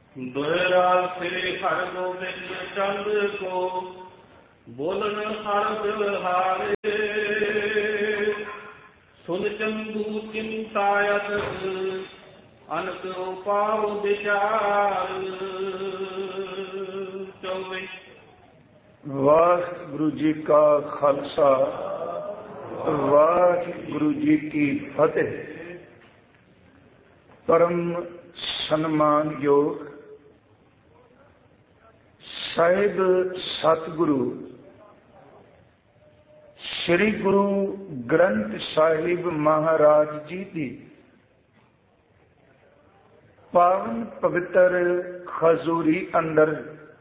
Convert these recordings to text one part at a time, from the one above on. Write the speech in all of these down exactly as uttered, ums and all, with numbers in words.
ਦੁਹਰਾ ਸ੍ਰੀ ਹਰਿ ਗੋਬਿੰਦ ਚੰਦ ਕੋ ਬੋਲਨ ਹਰਿ ਹਾਰੇ। ਸੁਨ ਚੰਦੂ ਚਿੰਤਾਇਤ ਅਨਕ ਉਪਾਉ ਵਿਚਾਰ। ਚੌਵੇਂ। ਵਾਹਿਗੁਰੂ ਜੀ ਕਾ ਖਾਲਸਾ, ਵਾਹਿਗੁਰੂ ਜੀ ਕੀ ਫਤਿਹ। ਪਰਮ ਸਨਮਾਨਯੋਗ ਸਾਹਿਬ ਸਤਿਗੁਰੂ ਸ੍ਰੀ ਗੁਰੂ ਗ੍ਰੰਥ ਸਾਹਿਬ ਮਹਾਰਾਜ ਜੀ ਦੀ ਪਾਵਨ ਪਵਿੱਤਰ ਖਜ਼ੂਰੀ ਅੰਦਰ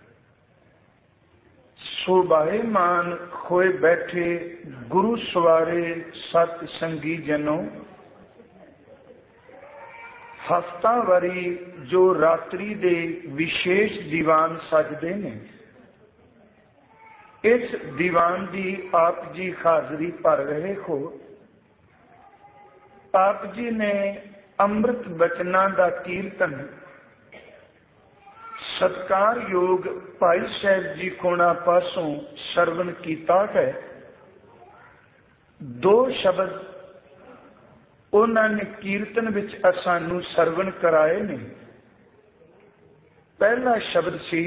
ਸੁਭਾਏਮਾਨ ਹੋਏ ਬੈਠੇ ਗੁਰੂ ਸਵਾਰੇ ਸਤ ਸੰਗੀ ਜਨੋ, ਹਫ਼ਤਾਵਾਰੀ ਜੋ ਰਾਤਰੀ ਦੇ ਵਿਸ਼ੇਸ਼ ਦੀਵਾਨ ਸਜਦੇ ਨੇ, ਇਸ ਦੀਵਾਨ ਦੀ ਆਪ ਜੀ ਹਾਜ਼ਰੀ ਭਰ ਰਹੇ ਹੋ। ਆਪ ਜੀ ਨੇ ਅੰਮ੍ਰਿਤ ਬਚਨਾਂ ਦਾ ਕੀਰਤਨ ਸਤਿਕਾਰਯੋਗ ਭਾਈ ਸਾਹਿਬ ਜੀ ਕੋਣਾ ਪਾਸੋਂ ਸਰਵਣ ਕੀਤਾ ਹੈ। ਦੋ ਸ਼ਬਦ ਉਹਨਾਂ ਨੇ ਕੀਰਤਨ ਵਿੱਚ ਸਾਨੂੰ ਸਰਵਣ ਕਰਾਏ ਨੇ। ਪਹਿਲਾ ਸ਼ਬਦ ਸੀ,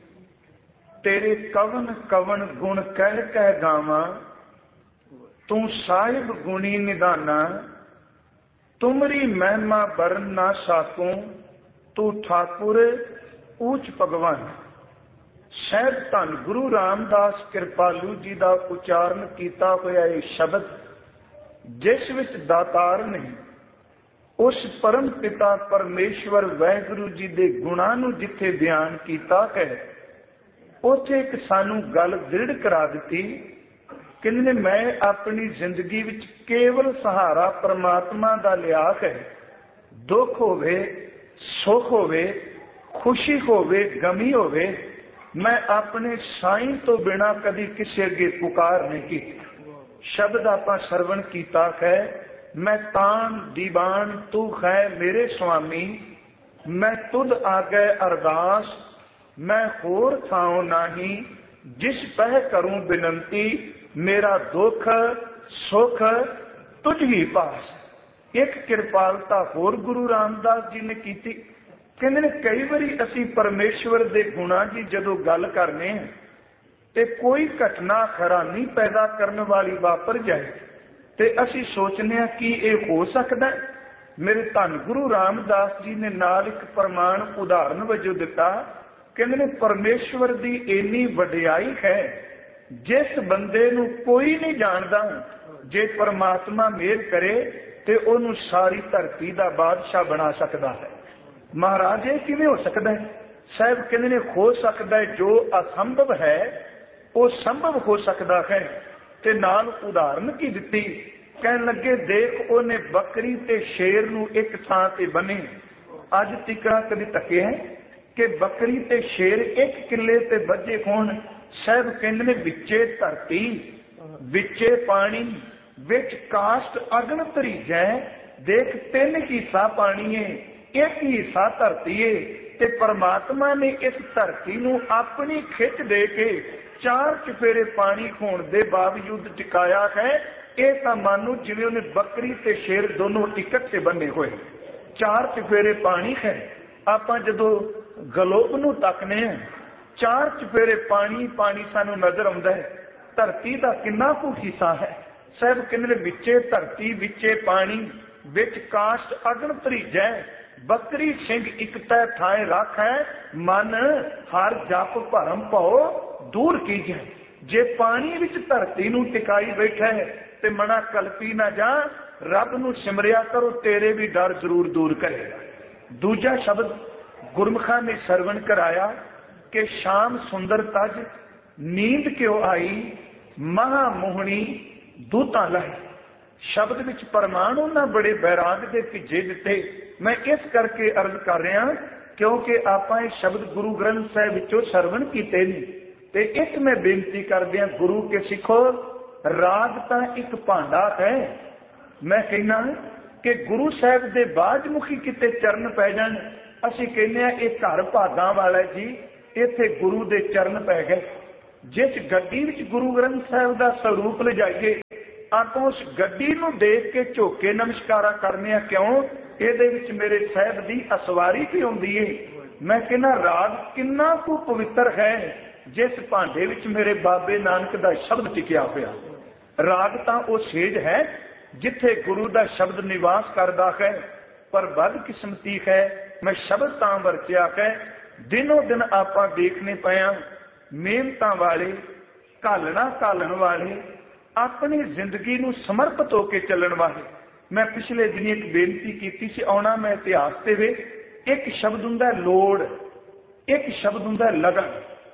ਤੇਰੇ ਕਵਨ ਕਵਨ ਗੁਣ ਕਹਿ ਕਹਿ ਗਾਵਾਂ, ਤੂੰ ਸਾਹਿਬ ਗੁਣੀ ਨਿਧਾਨਾ, ਤੁਮਰੀ ਮਹਿਮਾ ਬਰਨ ਨਾ ਸਾਕੂੰ, ਤੂੰ ਠਾਕੁਰ ਊਚ ਭਗਵਾਨ। ਸਾਹਿਬ ਧੰਨ ਗੁਰੂ ਰਾਮਦਾਸ ਕਿਰਪਾਲੂ ਜੀ ਦਾ ਉਚਾਰਨ ਕੀਤਾ ਹੋਇਆ ਇਹ ਸ਼ਬਦ, ਜਿਸ ਵਿੱਚ ਦਾਤਾਰ ਨੇ ਉਸ ਪਰਮ ਪਿਤਾ ਪਰਮੇਸ਼ਵਰ ਵਾਹਿਗੁਰੂ ਜੀ ਦੇ ਗੁਣਾਂ ਨੂੰ ਜਿੱਥੇ ਬਿਆਨ ਕੀਤਾ ਹੈ, ਉੱਥੇ ਇੱਕ ਸਾਨੂੰ ਗੱਲ ਦ੍ਰਿੜ ਕਰਾ ਦਿੱਤੀ ਕਿ ਮੈਂ ਆਪਣੀ ਜ਼ਿੰਦਗੀ ਵਿੱਚ ਕੇਵਲ ਸਹਾਰਾ ਪਰਮਾਤਮਾ ਦਾ ਲਿਆ ਹੈ। ਦੁੱਖ ਹੋਵੇ, ਸੁੱਖ ਹੋਵੇ, ਖੁਸ਼ੀ ਹੋਵੇ, ਗਮੀ ਹੋਵੇ, ਮੈਂ ਆਪਣੇ ਸਾਈਂ ਤੋਂ ਬਿਨਾਂ ਕਦੀ ਕਿਸੇ ਅੱਗੇ ਪੁਕਾਰ ਨਹੀਂ ਕੀਤੀ। ਸ਼ਬਦ ਆਪਾਂ ਸਰਵਣ ਕੀਤਾ ਹੈ, ਮੈਂ ਤਾਨ ਦੀਵਾਨ ਤੂੰ ਹੈ ਮੇਰੇ ਸੁਆਮੀ, ਮੈਂ ਤੁਧ ਆਗੇ ਅਰਦਾਸ, ਮੈਂ ਹੋਰ ਥਾਉ ਨਾਹੀ, ਜਿਸ ਪਹਿ ਕਰੂੰ ਬਿਨੰਤੀ, ਮੇਰਾ ਦੁੱਖ ਸੁੱਖ ਤੁਝ ਹੀ ਪਾਸ। ਇੱਕ ਕਿਰਪਾਲਤਾ ਹੋਰ ਗੁਰੂ ਰਾਮਦਾਸ ਜੀ ਨੇ ਕੀਤੀ। ਕਹਿੰਦੇ ਨੇ ਕਈ ਵਾਰੀ ਅਸੀਂ ਪਰਮੇਸ਼ਵਰ ਦੇ ਗੁਣਾਂ ਦੀ ਜਦੋਂ ਗੱਲ ਕਰਨੇ ਹਾਂ ਤੇ ਕੋਈ ਘਟਨਾ ਹੈਰਾਨੀ ਪੈਦਾ ਕਰਨ ਵਾਲੀ ਵਾਪਰ ਜਾਏ ਤੇ ਅਸੀਂ ਸੋਚਨੇ ਹਾਂ ਕਿ ਇਹ ਹੋ ਸਕਦਾ। ਮੇਰੇ ਧੰਨ ਗੁਰੂ ਰਾਮਦਾਸ ਜੀ ਨੇ ਨਾਲ ਇੱਕ ਪ੍ਰਮਾਣ ਉਦਾਹਰਨ ਵਜੋਂ ਦਿੱਤਾ। ਕਹਿੰਦੇ ਨੇ ਪਰਮੇਸ਼ਵਰ ਦੀ ਇੰਨੀ ਵਡਿਆਈ ਹੈ, ਜਿਸ ਬੰਦੇ ਨੂੰ ਕੋਈ ਨਹੀਂ ਜਾਣਦਾ, ਜੇ ਪਰਮਾਤਮਾ ਮਿਹਰ ਕਰੇ ਤੇ ਉਹਨੂੰ ਸਾਰੀ ਧਰਤੀ ਦਾ ਬਾਦਸ਼ਾਹ ਬਣਾ ਸਕਦਾ ਹੈ। ਮਹਾਰਾਜ ਇਹ ਕਿਵੇਂ ਹੋ ਸਕਦਾ ਹੈ? ਸਾਹਿਬ ਕਹਿੰਦੇ ਨੇ ਹੋ ਸਕਦਾ ਹੈ, ਜੋ ਅਸੰਭਵ ਹੈ ਉਹ ਸੰਭਵ ਹੋ ਸਕਦਾ ਹੈ। ਤੇ ਨਾਲ ਉਦਾਹਰਨ ਕੀ ਦਿੱਤੀ, ਕਹਿਣ ਲੱਗੇ ਦੇਖ ਉਹਨੇ ਬੱਕਰੀ ਤੇ ਸ਼ੇਰ ਨੂੰ ਇੱਕ ਥਾਂ ਤੇ ਬੰਨੇ। ਅੱਜ ਤਿਕੜਾ ਕਦੀ ਤੱਕੇ ਹੈ ਕਿ ਬੱਕਰੀ ਤੇ ਸ਼ੇਰ ਇੱਕ ਕਿੱਲੇ ਤੇ ਬੱਝੇ ਹੋਣ? ਸਾਹਿਬ ਕਹਿੰਦੇ ਨੇ ਵਿੱਚੇ ਧਰਤੀ, ਵਿੱਚੇ ਪਾਣੀ, ਵਿੱਚ ਕਾਸ਼ਟ ਅਗਨ ਧਰੀਜੈ। ਦੇਖ ਤਿੰਨ ਹਿੱਸਾ ਪਾਣੀ ਏ, ਇੱਕ ਹਿੱਸਾ ਧਰਤੀ ਏ, ਤੇ ਪਰਮਾਤਮਾ ਨੇ ਇਸ ਧਰਤੀ ਨੂੰ ਆਪਣੀ ਖਿੱਚ ਦੇ ਕੇ ਚਾਰ ਚੁਫੇਰੇ ਪਾਣੀ ਹੋਣ ਦੇ ਬਾਵਜੂਦ ਟਿਕਾਇਆ ਹੈ। ਇਹ ਤਾਂ ਮਾਨੋ ਜਿਵੇਂ ਉਹਨੇ ਬੱਕਰੀ ਤੇ ਸ਼ੇਰ ਦੋਨੋਂ ਇਕੱਠੇ ਬੰਨੇ ਹੋਏ। ਚਾਰ ਚੁਫੇਰੇ ਪਾਣੀ ਹੈ। ਆਪਾਂ ਜਦੋਂ ਗਲੋਬ ਨੂੰ ਤੱਕਨੇ ਹਾਂ, ਚਾਰ ਚੁਫੇਰੇ ਪਾਣੀ ਪਾਣੀ ਸਾਨੂੰ ਨਜ਼ਰ ਆਉਂਦਾ ਹੈ। ਧਰਤੀ ਦਾ ਕਿੰਨਾ ਕੁ ਹਿੱਸਾ ਹੈ? ਸਾਹਿਬ ਕਹਿੰਦੇ ਨੇ ਵਿੱਚੇ ਧਰਤੀ, ਵਿੱਚੇ ਪਾਣੀ, ਵਿੱਚ ਕਾਸ਼ਟ ਅਗਨ ਧਰੀਜੈ। ਬੱਕਰੀ ਸਿੰਘ ਇੱਕ ਤੈ ਥਾਏ ਰੱਖ ਹੈ, ਮਨ ਹਰ ਜਪ ਭਰਮ ਭਉ ਦੂਰ ਕੀਜੈ। ਜੇ ਪਾਣੀ ਵਿੱਚ ਧਰਤੀ ਨੂੰ ਟਿਕਾਈ ਬੈਠਾ ਹੈ ਤੇ ਮਨਾ ਕਲਪੀ ਨਾ ਜਾ, ਰੱਬ ਨੂੰ ਸਿਮਰਿਆ ਕਰੋ, ਤੇਰੇ ਵੀ ਡਰ ਜ਼ਰੂਰ ਦੂਰ ਕਰੇਗਾ। ਦੂਜਾ ਸ਼ਬਦ ਗੁਰਮੁਖਾਂ ਨੇ ਸਰਵਣ ਕਰਾਇਆ ਕਿ ਸ਼ਾਮ ਸੁੰਦਰ ਤਜ, ਨੀਂਦ ਕਿਉ ਆਈ, ਮਹਾ ਮੋਹਣੀ ਦੂਤਾਂ ਲਾਈ। ਸ਼ਬਦ ਵਿੱਚ ਪ੍ਰਮਾਣ ਉਹਨਾਂ ਬੜੇ ਬੈਰਾਗ ਦੇ ਭਿੱਜੇ ਦਿੱਤੇ। ਮੈਂ ਇਸ ਕਰਕੇ ਅਰਜ਼ ਕਰ ਰਿਹਾ ਕਿਉਂਕਿ ਆਪਾਂ ਇਹ ਸ਼ਬਦ ਗੁਰੂ ਗ੍ਰੰਥ ਸਾਹਿਬ ਵਿੱਚੋਂ ਸਰਵਣ ਕੀਤੇ ਨੇ। ਤੇ ਇੱਕ ਮੈਂ ਬੇਨਤੀ ਕਰਦਿਆਂ ਗੁਰੂ ਕੇ ਸਿੱਖੋ, ਰਾਗ ਤਾਂ ਇੱਕ ਭਾਂਡਾ ਹੈ। ਮੈਂ ਕਹਿਣਾ ਕਿ ਗੁਰੂ ਸਾਹਿਬ ਦੇ ਬਾਜਮੁਖੀ ਕਿਤੇ ਚਰਨ ਪੈ ਜਾਣ। ਅਸੀਂ ਕਹਿੰਦੇ ਆ ਇਹ ਘਰ ਭਾਗਾਂ ਵਾਲਾ ਜੀ, ਇੱਥੇ ਗੁਰੂ ਦੇ ਚਰਨ ਪੈ ਗਏ। ਜਿਸ ਗੱਡੀ ਵਿੱਚ ਗੁਰੂ ਗ੍ਰੰਥ ਸਾਹਿਬ ਦਾ ਸਰੂਪ ਲਿਜਾਈਏ, ਆਪਾਂ ਉਸ ਗੱਡੀ ਨੂੰ ਦੇਖ ਕੇ ਝੋਕੇ ਨਮਸਕਾਰਾ ਕਰਨੇ ਆ। ਕਿਉਂ? ਇਹਦੇ ਵਿੱਚ ਮੇਰੇ ਸਾਹਿਬ ਦੀ ਅਸਵਾਰੀ ਕੀ ਹੁੰਦੀ ਏ। ਮੈਂ ਕਹਿੰਦਾ ਰਾਗ ਕਿੰਨਾ ਕੁ ਪਵਿੱਤਰ ਹੈ, ਜਿਸ ਭਾਂਡੇ ਵਿੱਚ ਮੇਰੇ ਬਾਬੇ ਨਾਨਕ ਦਾ ਸ਼ਬਦ ਟਿਕਿਆ ਹੋਇਆ। ਰਾਗ ਤਾਂ ਉਹ ਸੇਜ ਹੈ ਜਿੱਥੇ ਗੁਰੂ ਦਾ ਸ਼ਬਦ ਨਿਵਾਸ ਕਰਦਾ ਹੈ। ਪਰ ਬਦਕਿਸਮਤੀ ਹੈ, ਮੈਂ ਸ਼ਬਦ ਤਾਂ ਵਰਤਿਆ ਹੈ। ਦਿਨੋਂ ਦਿਨ ਆਪਾਂ ਦੇਖਣੇ ਪਿਆ ਮਿਹਨਤਾਂ ਵਾਲੇ, ਘਾਲਣਾ ਘਾਲਣ ਵਾਲੇ, ਆਪਣੀ ਜ਼ਿੰਦਗੀ ਨੂੰ ਸਮਰਪਿਤ ਹੋ ਕੇ ਚੱਲਣ ਵਾਲੇ। ਮੈਂ ਪਿਛਲੇ ਦਿਨੀ ਇੱਕ ਬੇਨਤੀ ਕੀਤੀ ਸੀ, ਆਉਣਾ ਮੈਂ ਇਤਿਹਾਸ ਤੇ ਵੇ। ਇੱਕ ਸ਼ਬਦ ਹੁੰਦਾ ਲੋੜ, ਇੱਕ ਸ਼ਬਦ ਹੁੰਦਾ ਲਗਨ।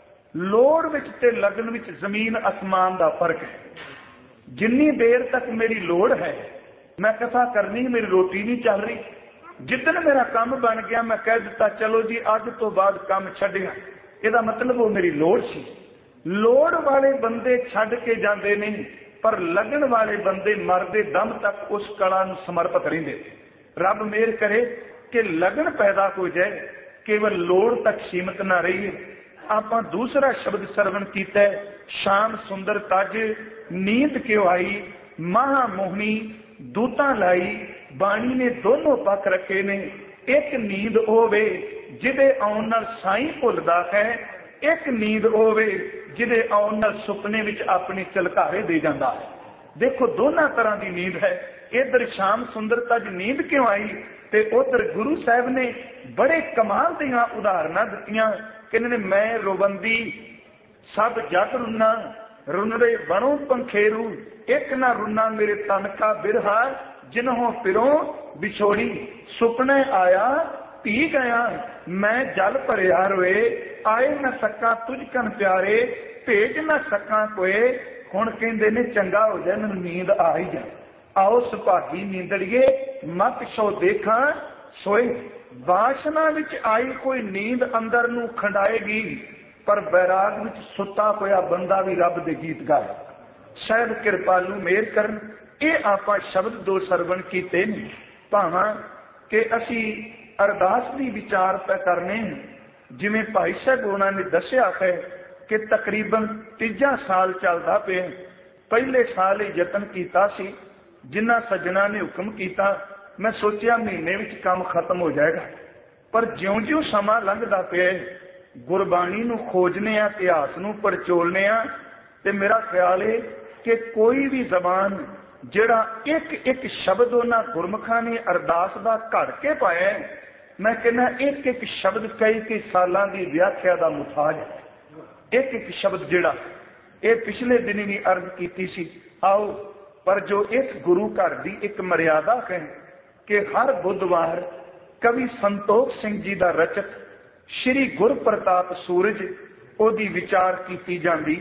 ਲੋੜ ਵਿੱਚ ਤੇ ਲਗਨ ਵਿੱਚ ਜ਼ਮੀਨ ਅਸਮਾਨ ਦਾ ਫਰਕ ਹੈ। ਜਿੰਨੀ ਦੇਰ ਤੱਕ ਮੇਰੀ ਲੋੜ ਹੈ, ਮੈਂ ਕਥਾ ਕਰਨੀ, ਮੇਰੀ ਰੋਟੀ ਨਹੀਂ ਚੱਲ ਰਹੀ। ਜਿੱਦਣ ਮੇਰਾ ਕੰਮ ਬਣ ਗਿਆ, ਮੈਂ ਕਹਿ ਦਿੱਤਾ ਚਲੋ ਜੀ ਅੱਜ ਤੋਂ ਬਾਅਦ ਕੰਮ ਛੱਡਿਆ, ਇਹਦਾ ਮਤਲਬ ਉਹ ਮੇਰੀ ਲੋੜ ਸੀ। ਲੋੜ ਵਾਲੇ ਬੰਦੇ ਛੱਡ ਕੇ ਜਾਂਦੇ ਨਹੀਂ, ਪਰ ਲਗਨ ਵਾਲੇ ਬੰਦੇ ਮਰਦੇ ਦਮ ਤੱਕ ਉਸ ਕਲਾ ਨੂੰ ਸਮਰਪਿਤ ਰਹਿੰਦੇ। ਰੱਬ ਮਿਹਰ ਕਰੇ ਕਿ ਲਗਨ ਪੈਦਾ ਹੋ ਜਾਏ, ਕੇਵਲ ਲੋੜ ਤੱਕ ਸੀਮਤ ਨਾ ਰਹੀਏ। ਆਪਾਂ ਦੂਸਰਾ ਸ਼ਬਦ ਸਰਵਣ ਕੀਤਾ, ਸ਼ਾਮ ਸੁੰਦਰ ਤਜ ਨੀਂਦ ਕਿਉ ਆਈ, ਮਹਾ ਮੋਹਣੀ ਦੂਤਾਂ ਲਾਈ। ਬਾਣੀ ਨੇ ਦੋਨੋਂ ਪੱਖ ਰੱਖੇ ਨੇ। ਇੱਕ ਨੀਂਦ ਹੋਵੇ ਜਿਹਦੇ ਆਉਣ ਨਾਲ ਸਾਈਂ ਭੁੱਲਦਾ ਹੈ, ਇੱਕ ਨੀਂਦ ਹੋਵੇ ਜਿਹਦੇ ਆਉਣ ਨਾਲ ਸੁਪਨੇ ਵਿੱਚ ਆਪਣੀ ਝਲਕਾਰੇ ਦੇ ਜਾਂਦਾ ਹੈ। ਦੇਖੋ ਦੋਨਾਂ ਤਰ੍ਹਾਂ ਦੀ ਨੀਂਦ ਹੈ। ਇੱਧਰ ਸ਼ਾਮ ਸੁੰਦਰ ਤਜ ਨੀਂਦ ਕਿਉਂ ਆਈ, ਤੇ ਉਧਰ ਗੁਰੂ ਸਾਹਿਬ ਨੇ ਬੜੇ ਕਮਾਲ ਦੀਆਂ ਉਦਾਹਰਨਾਂ ਦਿੱਤੀਆਂ। ਕਹਿੰਦੇ ਨੇ ਮੈਂ ਰੋਵੰਦੀ ਸਭ ਜਗ ਰੁਨਾ, ਰੁਨਰੇ ਬਣੋ ਪੰਖੇਰੂ, ਇੱਕ ਨਾ ਰੁਨਾ ਮੇਰੇ ਤਨ ਕਾ ਬਿਰਹਾ, ਜਿਨਹੋਂ ਫਿਰੋਂ ਵਿਛੋੜੀ। ਸੁਪਨੇ ਆਇਆ ਪੀ ਗਿਆ, ਮੈਂ ਜਲ ਭਰਿਆ ਰੋਏ, ਆਏ ਨਾ ਸਕਾਂ ਤੁਝ ਕਨ ਪਿਆਰੇ, ਭੇਜ ਨਾ ਸਕਾਂ ਕੋਏ। ਹੁਣ ਕਹਿੰਦੇ ਨੇ ਚੰਗਾ ਹੋ ਜਾ, ਮੈਨੂੰ ਨੀਂਦ ਆ ਹੀ ਜਾ। ਆਓ ਸੁਭਾਗੀ ਨੀਂਦੜੀਏ, ਮਤ ਸੋ ਦੇਖਾਂ ਸੋਏ। ਵਾਸ਼ਨਾ ਵਿੱਚ ਆਈ ਕੋਈ ਨੀਂਦ ਅੰਦਰ ਨੂੰ ਖੰਡਾਏਗੀ, ਪਰ ਬੈਰਾਗ ਵਿੱਚ ਸੁੱਤਾ ਹੋਇਆ ਬੰਦਾ ਵੀ ਰੱਬ ਦੇ ਗੀਤ ਗਾਏ। ਸ਼ਾਇਦ ਕਿਰਪਾਲੂ ਮਿਹਰ ਕਰਨ। ਇਹ ਆਪਾਂ ਸ਼ਬਦ ਦੋ ਸਰਵਣ ਕੀਤੇ ਨੇ, ਭਾਵਾਂ ਕਿ ਅਸੀਂ ਅਰਦਾਸ ਦੀ ਵਿਚਾਰ ਪੈ ਕਰਨੇ। ਜਿਵੇਂ ਭਾਈ ਸਾਹਿਬ ਉਹਨਾਂ ਨੇ ਦੱਸਿਆ ਹੈ ਕਿ ਤਕਰੀਬਨ ਤੀਜਾ ਸਾਲ ਚੱਲਦਾ ਪਿਆ। ਪਹਿਲੇ ਸਾਲ ਹੀ ਯਤਨ ਕੀਤਾ ਸੀ, ਜਿਨ੍ਹਾਂ ਸੱਜਣਾ ਨੇ ਹੁਕਮ ਕੀਤਾ, ਮੈਂ ਸੋਚਿਆ ਮਹੀਨੇ ਵਿੱਚ ਕੰਮ ਖਤਮ ਹੋ ਜਾਏਗਾ। ਪਰ ਜਿਉਂ ਜਿਉਂ ਸਮਾਂ ਲੰਘਦਾ ਪਿਆ, ਗੁਰਬਾਣੀ ਨੂੰ ਖੋਜਨੇ ਆ, ਇਤਿਹਾਸ ਨੂੰ ਪੜਚੋਲਨੇ ਆ, ਤੇ ਮੇਰਾ ਖਿਆਲ ਹੈ ਕਿ ਕੋਈ ਵੀ ਜ਼ਬਾਨ ਜਿਹੜਾ ਇੱਕ ਇੱਕ ਸ਼ਬਦ ਉਹਨਾਂ ਗੁਰਮੁਖਾਂ ਨੇ ਅਰਦਾਸ ਦਾ ਘੜ ਕੇ ਪਾਇਆ, ਮੈਂ ਕਹਿੰਦਾ ਇੱਕ ਇੱਕ ਸ਼ਬਦ ਕਈ ਕਈ ਸਾਲਾਂ ਦੀ ਵਿਆਖਿਆ ਦਾ ਮੁਤਾਜ ਹੈ। ਇੱਕ ਇੱਕ ਸ਼ਬਦ ਜਿਹੜਾ ਇਹ ਪਿਛਲੇ ਦਿਨੀ ਵੀ ਅਰਜ਼ ਕੀਤੀ ਸੀ। ਆਓ, ਪਰ ਜੋ ਇਸ ਗੁਰੂ ਘਰ ਦੀ ਇੱਕ ਮਰਿਆਦਾ ਹੈ ਕਿ ਹਰ ਬੁੱਧਵਾਰ ਕਵੀ ਸੰਤੋਖ ਸਿੰਘ ਜੀ ਦਾ ਰਚਕ ਸ਼੍ਰੀ ਗੁਰਪ੍ਰਤਾਪ ਸੂਰਜ ਉਹਦੀ ਵਿਚਾਰ ਕੀਤੀ ਜਾਂਦੀ।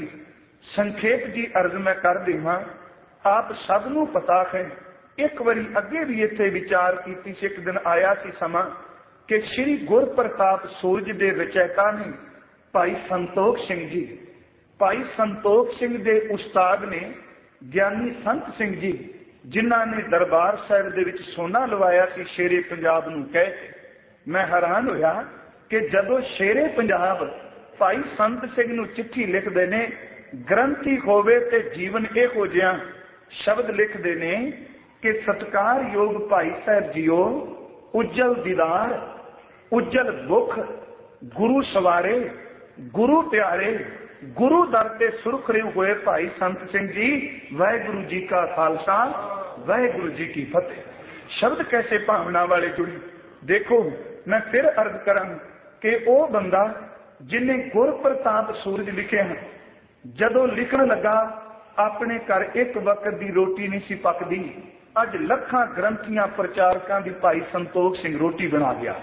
ਸੰਖੇਪ ਜੀ ਅਰਜ਼ ਮੈਂ ਕਰ ਦੇਵਾਂ, ਆਪ ਸਭ ਨੂੰ ਪਤਾ ਹੈ। ਇੱਕ ਵਾਰੀ ਅੱਗੇ ਵੀ ਇੱਥੇ ਵਿਚਾਰ ਕੀਤੀ ਸੀ। ਇੱਕ ਦਿਨ ਆਇਆ ਸੀ ਸਮਾਂ ਕਿ ਸ਼੍ਰੀ ਗੁਰਪ੍ਰਤਾਪ ਸੂਰਜ ਦੇ ਰਚੈਤਾ ਨੇ ਭਾਈ ਸੰਤੋਖ ਸਿੰਘ ਜੀ। ਭਾਈ ਸੰਤੋਖ ਸਿੰਘ ਦੇ ਉਸਤਾਦ ਨੇ ਗਿਆਨੀ ਸੰਤ ਸਿੰਘ ਜੀ, ਜਿਨ੍ਹਾਂ ਨੇ ਦਰਬਾਰ ਸਾਹਿਬ ਦੇ ਵਿੱਚ ਸੋਨਾ ਲਵਾਇਆ ਸੀ ਸ਼ੇਰੇ ਪੰਜਾਬ ਨੂੰ ਕਹਿ ਕੇ। ਮੈਂ ਹੈਰਾਨ ਹੋਇਆ ਕਿ ਜਦੋਂ ਸ਼ੇਰੇ ਪੰਜਾਬ ਭਾਈ ਸੰਤ ਸਿੰਘ ਨੂੰ ਚਿੱਠੀ ਲਿਖਦੇ ਨੇ, ਗ੍ਰੰਥੀ ਹੋਵੇ ਤੇ ਜੀਵਨ ਇਹੋ ਜਿਹਾ, ਸ਼ਬਦ ਲਿਖਦੇ ਨੇ ਕਿ ਸਤਿਕਾਰਯੋਗ ਭਾਈ ਸਾਹਿਬ ਜੀਓ, ਉਜਲ ਦੀਦਾਰ ਉਜਲ ਮੁਖ, ਗੁਰੂ ਸਵਾਰੇ ਗੁਰੂ ਪਿਆਰੇ, ਗੁਰੂ ਦਰ ਤੇ ਸੁਰਖਰੇ ਹੋਏ ਭਾਈ ਸੰਤ ਸਿੰਘ ਜੀ। ਵਾਹਿਗੁਰੂ ਜੀ ਕਾ ਖਾਲਸਾ, ਵਾਹਿਗੁਰੂ ਜੀ ਕੀ ਫਤਿਹ। ਸ਼ਬਦ ਕੈਸੇ ਭਾਵਨਾ ਵਾਲੇ ਜੁੜੀ। ਦੇਖੋ, ਮੈਂ ਫਿਰ ਅਰਜ਼ ਕਰਾਂ ਕਿ ਉਹ ਬੰਦਾ ਜਿਹਨੇ ਗੁਰਪ੍ਰਤਾਪ ਸੂਰਜ ਲਿਖਿਆ, ਜਦੋਂ ਲਿਖਣ ਲੱਗਾ ਆਪਣੇ ਘਰ ਇੱਕ ਵਕਤ ਦੀ ਰੋਟੀ ਨਹੀਂ ਸੀ ਪੱਕਦੀ। ਅੱਜ ਲੱਖਾਂ ਗ੍ਰੰਥੀਆਂ ਪ੍ਰਚਾਰਕਾਂ ਦੀ ਭਾਈ ਸੰਤੋਖ ਸਿੰਘ ਰੋਟੀ ਬਣਾ ਗਿਆ।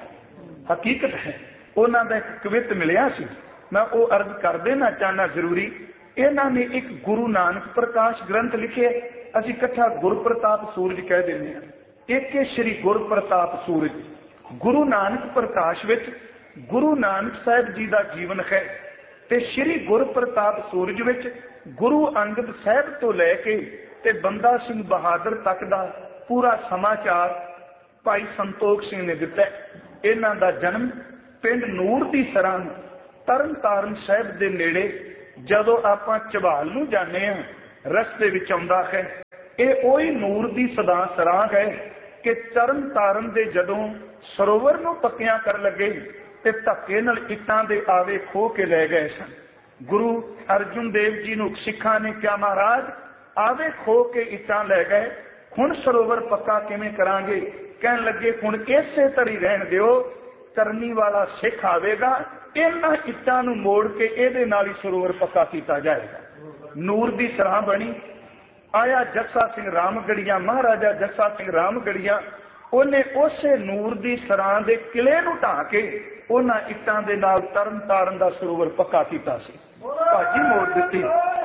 ਹਕੀਕਤ ਹੈ, ਉਹਨਾਂ ਦਾ ਇੱਕ ਕਵਿਤ ਮਿਲਿਆ ਸੀ, ਮੈਂ ਉਹ ਅਰਜ਼ ਕਰ ਦੇਣਾ ਚਾਹਨਾ ਜ਼ਰੂਰੀ। ਇਹਨਾਂ ਨੇ ਇੱਕ ਗੁਰੂ ਨਾਨਕ ਪ੍ਰਕਾਸ਼ ਗ੍ਰੰਥ ਲਿਖਿਆ, ਅਸੀਂ ਇਕੱਠਾ ਗੁਰਪ੍ਰਤਾਪ ਸੂਰਜ ਕਹਿ ਦਿੰਦੇ ਹਾਂ। ਇੱਕ ਹੈ ਸ਼੍ਰੀ ਗੁਰਪ੍ਰਤਾਪ ਸੂਰਜ। ਗੁਰੂ ਨਾਨਕ ਪ੍ਰਕਾਸ਼ ਵਿੱਚ ਗੁਰੂ ਨਾਨਕ ਸਾਹਿਬ ਜੀ ਦਾ ਜੀਵਨ ਹੈ, ਤੇ ਸ਼੍ਰੀ ਗੁਰਪ੍ਰਤਾਪ ਸੂਰਜ ਵਿੱਚ ਗੁਰੂ ਅੰਗਦ ਸਾਹਿਬ ਤੋਂ ਲੈ ਕੇ ਤੇ ਬੰਦਾ ਸਿੰਘ ਬਹਾਦਰ ਤੱਕ ਦਾ ਪੂਰਾ ਸਮਾਚਾਰ ਭਾਈ ਸੰਤੋਖ ਸਿੰਘ ਨੇ ਦਿੱਤਾ। ਇਹਨਾਂ ਦਾ ਜਨਮ ਪਿੰਡ ਨੂਰ ਦੀ ਸਰਾਂ ਤਰਨ ਤਾਰਨ ਸਾਹਿਬ ਦੇ ਨੇੜੇ, ਜਦੋਂ ਆਪਾਂ ਝਬਾਲ ਨੂੰ ਜਾਂਦੇ ਹਾਂ ਰਸਤੇ ਵਿੱਚ ਆਉਂਦਾ ਹੈ। ਇਹ ਉਹੀ ਨੂਰ ਦੀ ਸਦਾ ਸਰਾਂ ਹੈ ਕਿ ਤਰਨ ਤਾਰਨ ਦੇ ਜਦੋਂ ਸਰੋਵਰ ਨੂੰ ਪੱਕਿਆਂ ਕਰਨ ਲੱਗੇ ਤੇ ਧੱਕੇ ਨਾਲ ਇੱਟਾਂ ਦੇ ਆਵੇ ਖੋਹ ਕੇ ਲੈ ਗਏ ਸਨ। ਗੁਰੂ ਅਰਜੁਨ ਦੇਵ ਜੀ ਨੂੰ ਸਿੱਖਾਂ ਨੇ ਕਿਹਾ, ਮਹਾਰਾਜ ਆਵੇ ਖੋਹ ਕੇ ਇੱਟਾਂ ਲੈ ਗਏ, ਹੁਣ ਸਰੋਵਰ ਪੱਕਾ ਕਿਵੇਂ ਕਰਾਂਗੇ? ਕਹਿਣ ਲੱਗੇ ਹੁਣ ਇਸੇ ਤਰ੍ਹਾਂ ਰਹਿਣ ਦਿਓ, ਕਰਨੀ ਵਾਲਾ ਸਿੱਖ ਆਵੇਗਾ, ਇਹਨਾਂ ਇੱਟਾਂ ਨੂੰ ਮੋੜ ਕੇ ਇਹਦੇ ਨਾਲ ਹੀ ਸਰੋਵਰ ਪੱਕਾ ਕੀਤਾ ਜਾਏਗਾ। ਨੂਰ ਦੀ ਸਰਾਂ ਬਣੀ। ਆਇਆ ਜੱਸਾ ਸਿੰਘ ਰਾਮਗੜੀਆ, ਮਹਾਰਾਜਾ ਜੱਸਾ ਸਿੰਘ ਰਾਮਗੜੀਆ, ਉਹਨੇ ਉਸੇ ਨੂਰ ਦੀ ਸਰਾਂ ਦੇ ਕਿਲੇ ਨੂੰ ਢਾਹ ਕੇ ਉਹਨਾਂ ਇੱਟਾਂ ਦੇ ਨਾਲ ਤਰਨ ਤਾਰਨ ਦਾ ਸਰੋਵਰ ਪੱਕਾ ਕੀਤਾ ਸੀ। ਭਾਜੀ ਮੋੜ ਦਿੱਤੀ।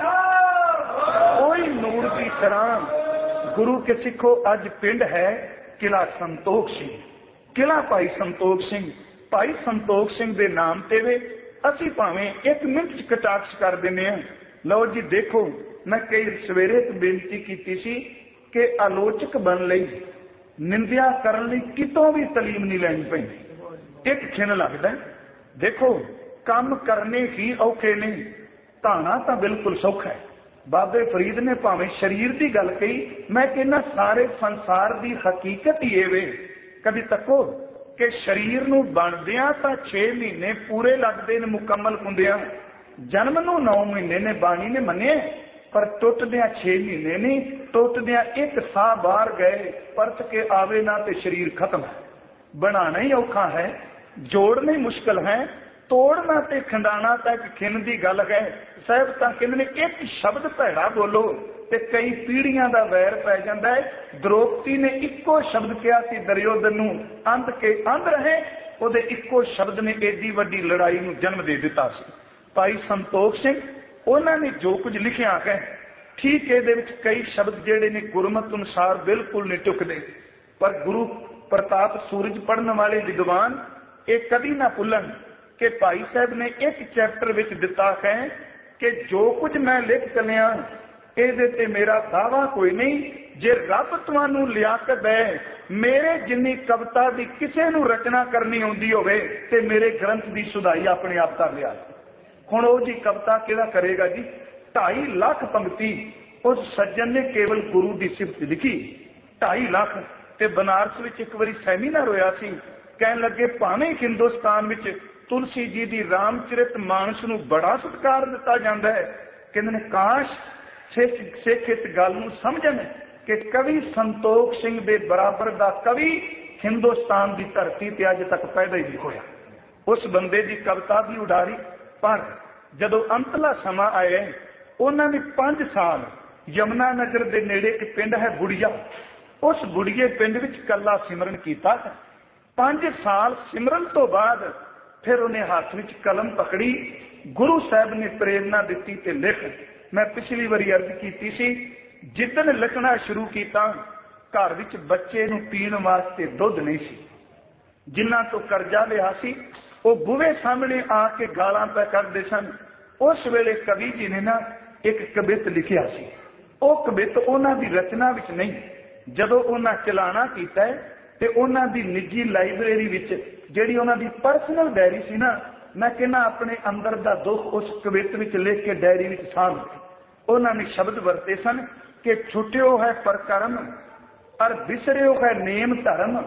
ਉਹੀ ਨੂਰ ਦੀ ਸਰਾਂ ਗੁਰੂ ਕੇ ਸਿੱਖੋ ਅੱਜ ਪਿੰਡ ਹੈ ਕਿਲਾ ਸੰਤੋਖ ਸਿੰਘ, ਕਿਲਾ ਭਾਈ ਸੰਤੋਖ ਸਿੰਘ। ਭਾਈ ਸੰਤੋਖ ਸਿੰਘ ਦੇ ਨਾਮ ਤੇ ਵੇ ਅਸੀਂ ਭਾਵੇਂ ਇੱਕ ਮਿੰਟ ਚ ਕਟਾਕਸ਼ ਕਰ ਦਿੰਦੇ ਹਾਂ। ਲਓ ਜੀ ਦੇਖੋ, ਮੈਂ ਕਈ ਸਵੇਰੇ ਤੋਂ ਬੇਨਤੀ ਕੀਤੀ ਸੀ ਕਿ ਆਲੋਚਕ ਬਣ ਲਈ, ਨਿੰਦਿਆ ਕਰਨ ਲਈ ਕਿਤੋਂ ਵੀ ਤਾਲੀਮ ਨਹੀਂ ਲੈਣੀ ਪੈਂਦੀ, ਇੱਕ ਖਿਣ ਲੱਗਦਾ। ਦੇਖੋ ਕੰਮ ਕਰਨੇ ਹੀ ਔਖੇ ਨੇ, ਧਾਣਾ ਤਾਂ ਬਿਲਕੁਲ ਸੌਖਾ ਹੈ। ਬਾਬੇ ਫਰੀਦ ਨੇ ਭਾਵੇਂ ਸਰੀਰ ਦੀ ਗੱਲ ਕਹੀ, ਮੈਂ ਕਹਿੰਦਾ ਸਾਰੇ ਸੰਸਾਰ ਦੀ ਹਕੀਕਤ ਹੀ ਇਹ ਵੇ। ਕਦੀ ਤੱਕੋ ਕਿ ਸਰੀਰ ਨੂੰ ਬਣਦਿਆਂ ਤਾਂ ਛੇ ਮਹੀਨੇ ਪੂਰੇ ਲੱਗਦੇ ਨੇ ਮੁਕੰਮਲ ਹੁੰਦਿਆਂ, ਜਨਮ ਨੂੰ ਨੌ ਮਹੀਨੇ ਨੇ ਬਾਣੀ ਨੇ ਮੰਨੇ, ਪਰ ਟੁੱਟਦਿਆਂ ਛੇ ਮਹੀਨੇ ਨਹੀਂ, ਟੁੱਟਦਿਆਂ ਇੱਕ ਸਾਹ ਬਾਹਰ ਗਏ, ਪਰਤ ਕੇ ਆਵੇ ਨਾ ਤੇ ਸਰੀਰ ਖਤਮ ਹੈ। ਬਣਾਣਾ ਹੀ ਔਖਾ ਹੈ, ਜੋੜਨਾ ਹੀ ਮੁਸ਼ਕਲ ਹੈ, ਤੋੜਨਾ ਤੇ ਖੰਡਾਣਾ ਤਾਂ ਇੱਕ ਖਿੰਨ ਦੀ ਗੱਲ ਹੈ। ਸਾਹਿਬ ਤਾਂ ਕਹਿੰਦੇ ਨੇ ਇੱਕ ਸ਼ਬਦ ਭੈੜਾ ਬੋਲੋ ਤੇ ਕਈ ਪੀੜ੍ਹੀਆਂ ਦਾ ਵੈਰ ਪੈ ਜਾਂਦਾ ਹੈ। ਦ੍ਰੋਪਦੀ ਨੇ ਇੱਕੋ ਸ਼ਬਦ ਕਿਹਾ ਸੀ ਦੁਰਯੋਧਨ ਨੂੰ, ਅੰਧ ਕੇ ਅੰਧ ਰਹੇ, ਉਹਦੇ ਇੱਕੋ ਸ਼ਬਦ ਨੇ ਏਡੀ ਵੱਡੀ ਲੜਾਈ ਨੂੰ ਜਨਮ ਦੇ ਦਿੱਤਾ ਸੀ। ਭਾਈ ਸੰਤੋਖ ਸਿੰਘ, ਉਹਨਾਂ ਨੇ ਜੋ ਕੁਝ ਲਿਖਿਆ ਹੈ ਠੀਕ, ਇਹਦੇ ਵਿੱਚ ਕਈ ਸ਼ਬਦ ਜਿਹੜੇ ਨੇ ਗੁਰਮਤ ਅਨੁਸਾਰ ਬਿਲਕੁਲ ਨਹੀਂ ਟੁਕਦੇ, ਪਰ ਗੁਰੂ ਪ੍ਰਤਾਪ ਸੂਰਜ ਪੜ੍ਹਨ ਵਾਲੇ ਵਿਦਵਾਨ ਇਹ ਕਦੀ ਨਾ ਭੁੱਲਣ ਕਿ ਭਾਈ ਸਾਹਿਬ ਨੇ ਇੱਕ ਚੈਪਟਰ ਵਿੱਚ ਦਿੱਤਾ ਹੈ ਕਿ ਜੋ ਕੁਝ ਮੈਂ ਲਿਖ ਚੱਲਿਆ ਇਹਦੇ ਤੇ ਮੇਰਾ ਦਾਵਾ ਕੋਈ ਨਹੀਂ, ਜੇ ਰੱਬ ਤੁਹਾਨੂੰ ਲਿਆਕਤ ਦੇ, ਮੇਰੇ ਜਿੰਨੀ ਕਵਿਤਾ ਦੀ ਕਿਸੇ ਨੂੰ ਰਚਨਾ ਕਰਨੀ ਆਉਂਦੀ ਹੋਵੇ ਤੇ ਮੇਰੇ ਗ੍ਰੰਥ ਦੀ ਸੁਧਾਈ ਆਪਣੇ ਆਪ ਕਰ ਲਿਆ। ਹੁਣ ਉਹ ਜੀ ਕਵਿਤਾ ਕਿਹੜਾ ਕਰੇਗਾ ਜੀ? ਢਾਈ ਲੱਖ ਪੰਕਤੀ ਉਸ ਸੱਜਣ ਨੇ ਕੇਵਲ ਗੁਰੂ ਦੀ ਸਿਫਤ ਲਿਖੀ, ਢਾਈ ਲੱਖ। ਤੇ ਬਨਾਰਸ ਵਿੱਚ ਇੱਕ ਵਾਰੀ ਸੈਮੀਨਾਰ ਹੋਇਆ ਸੀ, ਕਹਿਣ ਲੱਗੇ ਭਾਵੇਂ ਹਿੰਦੁਸਤਾਨ ਵਿੱਚ ਤੁਲਸੀ ਜੀ ਦੀ ਰਾਮਚਰਿਤ ਮਾਨਸ ਨੂੰ ਬੜਾ ਸਤਿਕਾਰ ਦਿੱਤਾ ਜਾਂਦਾ ਹੈ, ਕਹਿੰਦੇ ਨੇ ਕਾਸ਼ ਸਿੱਖ ਸਿੱਖ ਇਸ ਗੱਲ ਨੂੰ ਸਮਝਣ ਕਿ ਕਵੀ ਸੰਤੋਖ ਸਿੰਘ ਦੇ ਬਰਾਬਰ ਦਾ ਕਵੀ ਹਿੰਦੁਸਤਾਨ ਦੀ ਧਰਤੀ ਤੇ ਅੱਜ ਤੱਕ ਪੈਦਾ ਹੀ ਨਹੀਂ ਹੋਇਆ। ਉਸ ਬੰਦੇ ਦੀ ਕਵਿਤਾ ਦੀ ਉਡਾਰੀ। ਪਰ ਜਦੋਂ ਅੰਤਲਾ ਸਮਾਂ ਆਇਆ, ਉਹਨਾਂ ਨੇ ਪੰਜ ਸਾਲ ਯਮੁਨਾ ਨਗਰ ਦੇ ਨੇੜੇ ਇੱਕ ਪਿੰਡ ਹੈ ਬੁੜੀਆ, ਉਸ ਬੁੜੀਏ ਪਿੰਡ ਵਿੱਚ ਕੱਲਾ ਸਿਮਰਨ ਕੀਤਾ। ਪੰਜ ਸਾਲ ਸਿਮਰਨ ਤੋਂ ਬਾਅਦ ਫਿਰ ਉਹਨੇ ਹੱਥ ਵਿੱਚ ਕਲਮ ਪਕੜੀ, ਗੁਰੂ ਸਾਹਿਬ ਨੇ ਪ੍ਰੇਰਨਾ ਦਿੱਤੀ ਤੇ ਲਿਖ। ਮੈਂ ਪਿਛਲੀ ਵਾਰੀ ਅਰਜ਼ ਕੀਤੀ ਸੀ, ਜਿੱਦਣ ਲਿਖਣਾ ਸ਼ੁਰੂ ਕੀਤਾ ਘਰ ਵਿੱਚ ਬੱਚੇ ਨੂੰ ਪੀਣ ਵਾਸਤੇ ਦੁੱਧ ਨਹੀਂ ਸੀ, ਜਿਨ੍ਹਾਂ ਤੋਂ ਕਰਜ਼ਾ ਲਿਆ ਸੀ ਉਹ ਬੂਹੇ ਸਾਹਮਣੇ ਆ ਕੇ ਗਾਲਾਂ ਪੈ ਕਰਦੇ ਸਨ। ਉਸ ਵੇਲੇ ਕਵੀ ਜੀ ਨੇ ਨਾ ਇੱਕ ਕਵਿਤ ਲਿਖਿਆ ਸੀ, ਉਹ ਕਵਿਤ ਉਹਨਾਂ ਦੀ ਰਚਨਾ ਵਿੱਚ ਨਹੀਂ, ਜਦੋਂ ਉਹਨਾਂ ਚਲਾਣਾ ਕੀਤਾ ਤੇ ਉਹਨਾਂ ਦੀ ਨਿੱਜੀ ਲਾਇਬ੍ਰੇਰੀ ਵਿੱਚ ਜਿਹੜੀ ਉਹਨਾਂ ਦੀ ਪਰਸਨਲ ਡਾਇਰੀ ਸੀ ਨਾ, ਮੈਂ ਕਹਿੰਦਾ ਆਪਣੇ ਅੰਦਰ ਦਾ ਦੁੱਖ ਉਸ ਕਵਿਤ ਵਿੱਚ ਲਿਖ ਕੇ ਡਾਇਰੀ ਵਿੱਚ ਸਾਂਭ ਦਿੱਤੀ। ਉਹਨਾਂ ਨੇ ਸ਼ਬਦ ਵਰਤੇ ਸਨ ਕਿ ਛੁੱਟਿਓ ਹੈ ਪਰਕਰਮ ਅਰ ਵਿਸਰਿਓ ਹੈ ਨੇਮ ਧਰਮ,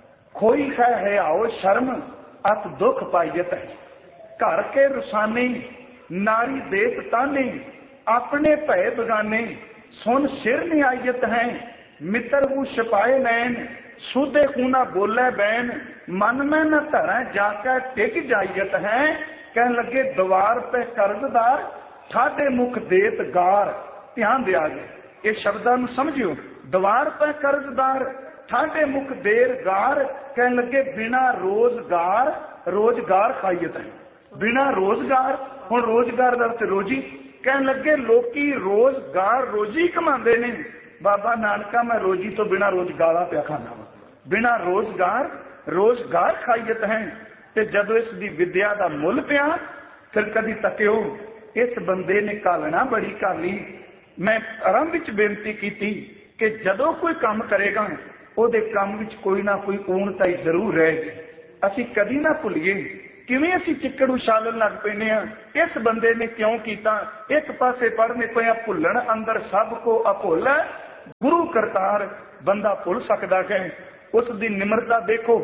ਖੋਈ ਹੈ ਹਿਆਓ ਸ਼ਰਮ ਅਤ ਦੁੱਖ ਪਾਈਤ ਹੈ, ਘਰ ਕੇ ਰੁਸਾਨੇ ਨਾਰੀ ਦੇਤ ਤਾਨੇ, ਆਪਣੇ ਭੈ ਬਗਾਨੇ ਸੁਨ ਸਿਰ ਨਿਆਇਤ ਹੈ, ਮਿੱਤਰ ਨੂੰ ਛਪਾਏ ਨੈਣ ਸੁਦੇ ਖੂਨਾ ਬੋਲੇ ਬੈਨ, ਮਨ ਮੈਂ ਨਾ ਧਰਾਂ ਜਾ ਕੇ ਟਿਕ ਜਾਈਤ ਹੈ। ਕਹਿਣ ਲੱਗੇ ਦੀਵਾਰ ਤੇ ਕਰਜ਼ਦਾਰ ਠਾਡੇ ਮੁਖ ਦੇਤ ਗਾਰ। ਧਿਆਨ ਦਿਆ ਜੀ ਇਹ ਸ਼ਬਦਾਂ ਨੂੰ ਸਮਝਿਓ, ਦੀਵਾਰ ਤੇ ਕਰਜ਼ਦਾਰ ਠਾਡੇ ਮੁਖ ਦੇਰ ਗਾਰ। ਕਹਿਣ ਲੱਗੇ ਬਿਨਾ ਰੋਜ਼ਗਾਰ ਰੋਜ਼ਗਾਰ ਖਾਈਤ ਹੈ, ਬਿਨਾ ਰੋਜ਼ਗਾਰ। ਹੁਣ ਰੋਜ਼ਗਾਰ ਦਾ ਅਰਥ ਰੋਜੀ। ਕਹਿਣ ਲੱਗੇ ਲੋਕੀ ਰੋਜ਼ਗਾਰ ਰੋਜੀ ਕਮਾਉਂਦੇ ਨੇ, ਬਾਬਾ ਨਾਨਕਾ ਮੈਂ ਰੋਜੀ ਤੋਂ ਬਿਨਾ ਰੋਜ਼ਗਾਰਾ ਪਿਆ ਖਾਣਾ ਵਾ, ਬਿਨਾ ਰੋਜ਼ਗਾਰ ਰੋਜ਼ਗਾਰ ਖਾਈਤ ਹੈ। ਤੇ ਜਦੋਂ ਇਸ ਦੀ ਵਿਦਿਆ ਦਾ ਮੁੱਲ ਪਿਆ ਫਿਰ ਕਦੀ ਤੱਕਿਓ ਇਸ ਬੰਦੇ ਨੇ ਕਾਲਣਾ ਬੜੀ ਕਰ ਲਈ। ਮੈਂ ਆਰੰਭ ਵਿੱਚ ਬੇਨਤੀ ਕੀਤੀ ਕਿ ਜਦੋਂ ਕੋਈ ਕੰਮ ਕਰੇਗਾ ਉਹਦੇ ਕੰਮ ਵਿੱਚ ਕੋਈ ਨਾ ਕੋਈ ਊਣਤਾਈ ਜ਼ਰੂਰ ਰਹੇਗੀ। ਅਸੀਂ ਕਦੀ ਨਾ ਭੁੱਲੀਏ ਕਿਵੇਂ ਅਸੀਂ ਚਿੱਕੜ ਉਛਾਲਣ ਲੱਗ ਪੈਂਦੇ ਹਾਂ, ਇਸ ਬੰਦੇ ਨੇ ਕਿਉਂ ਕੀਤਾ। ਇੱਕ ਪਾਸੇ ਪੜ੍ਹਨੇ ਪਿਆ ਭੁੱਲਣ ਅੰਦਰ ਸਭ ਕੋ ਅਭੁੱਲ, ਗੁਰੂ ਕਰਤਾਰ ਬੰਦਾ ਭੁੱਲ ਸਕਦਾ ਹੈ। ਉਸ ਦੀ ਨਿਮਰਤਾ ਦੇਖੋ।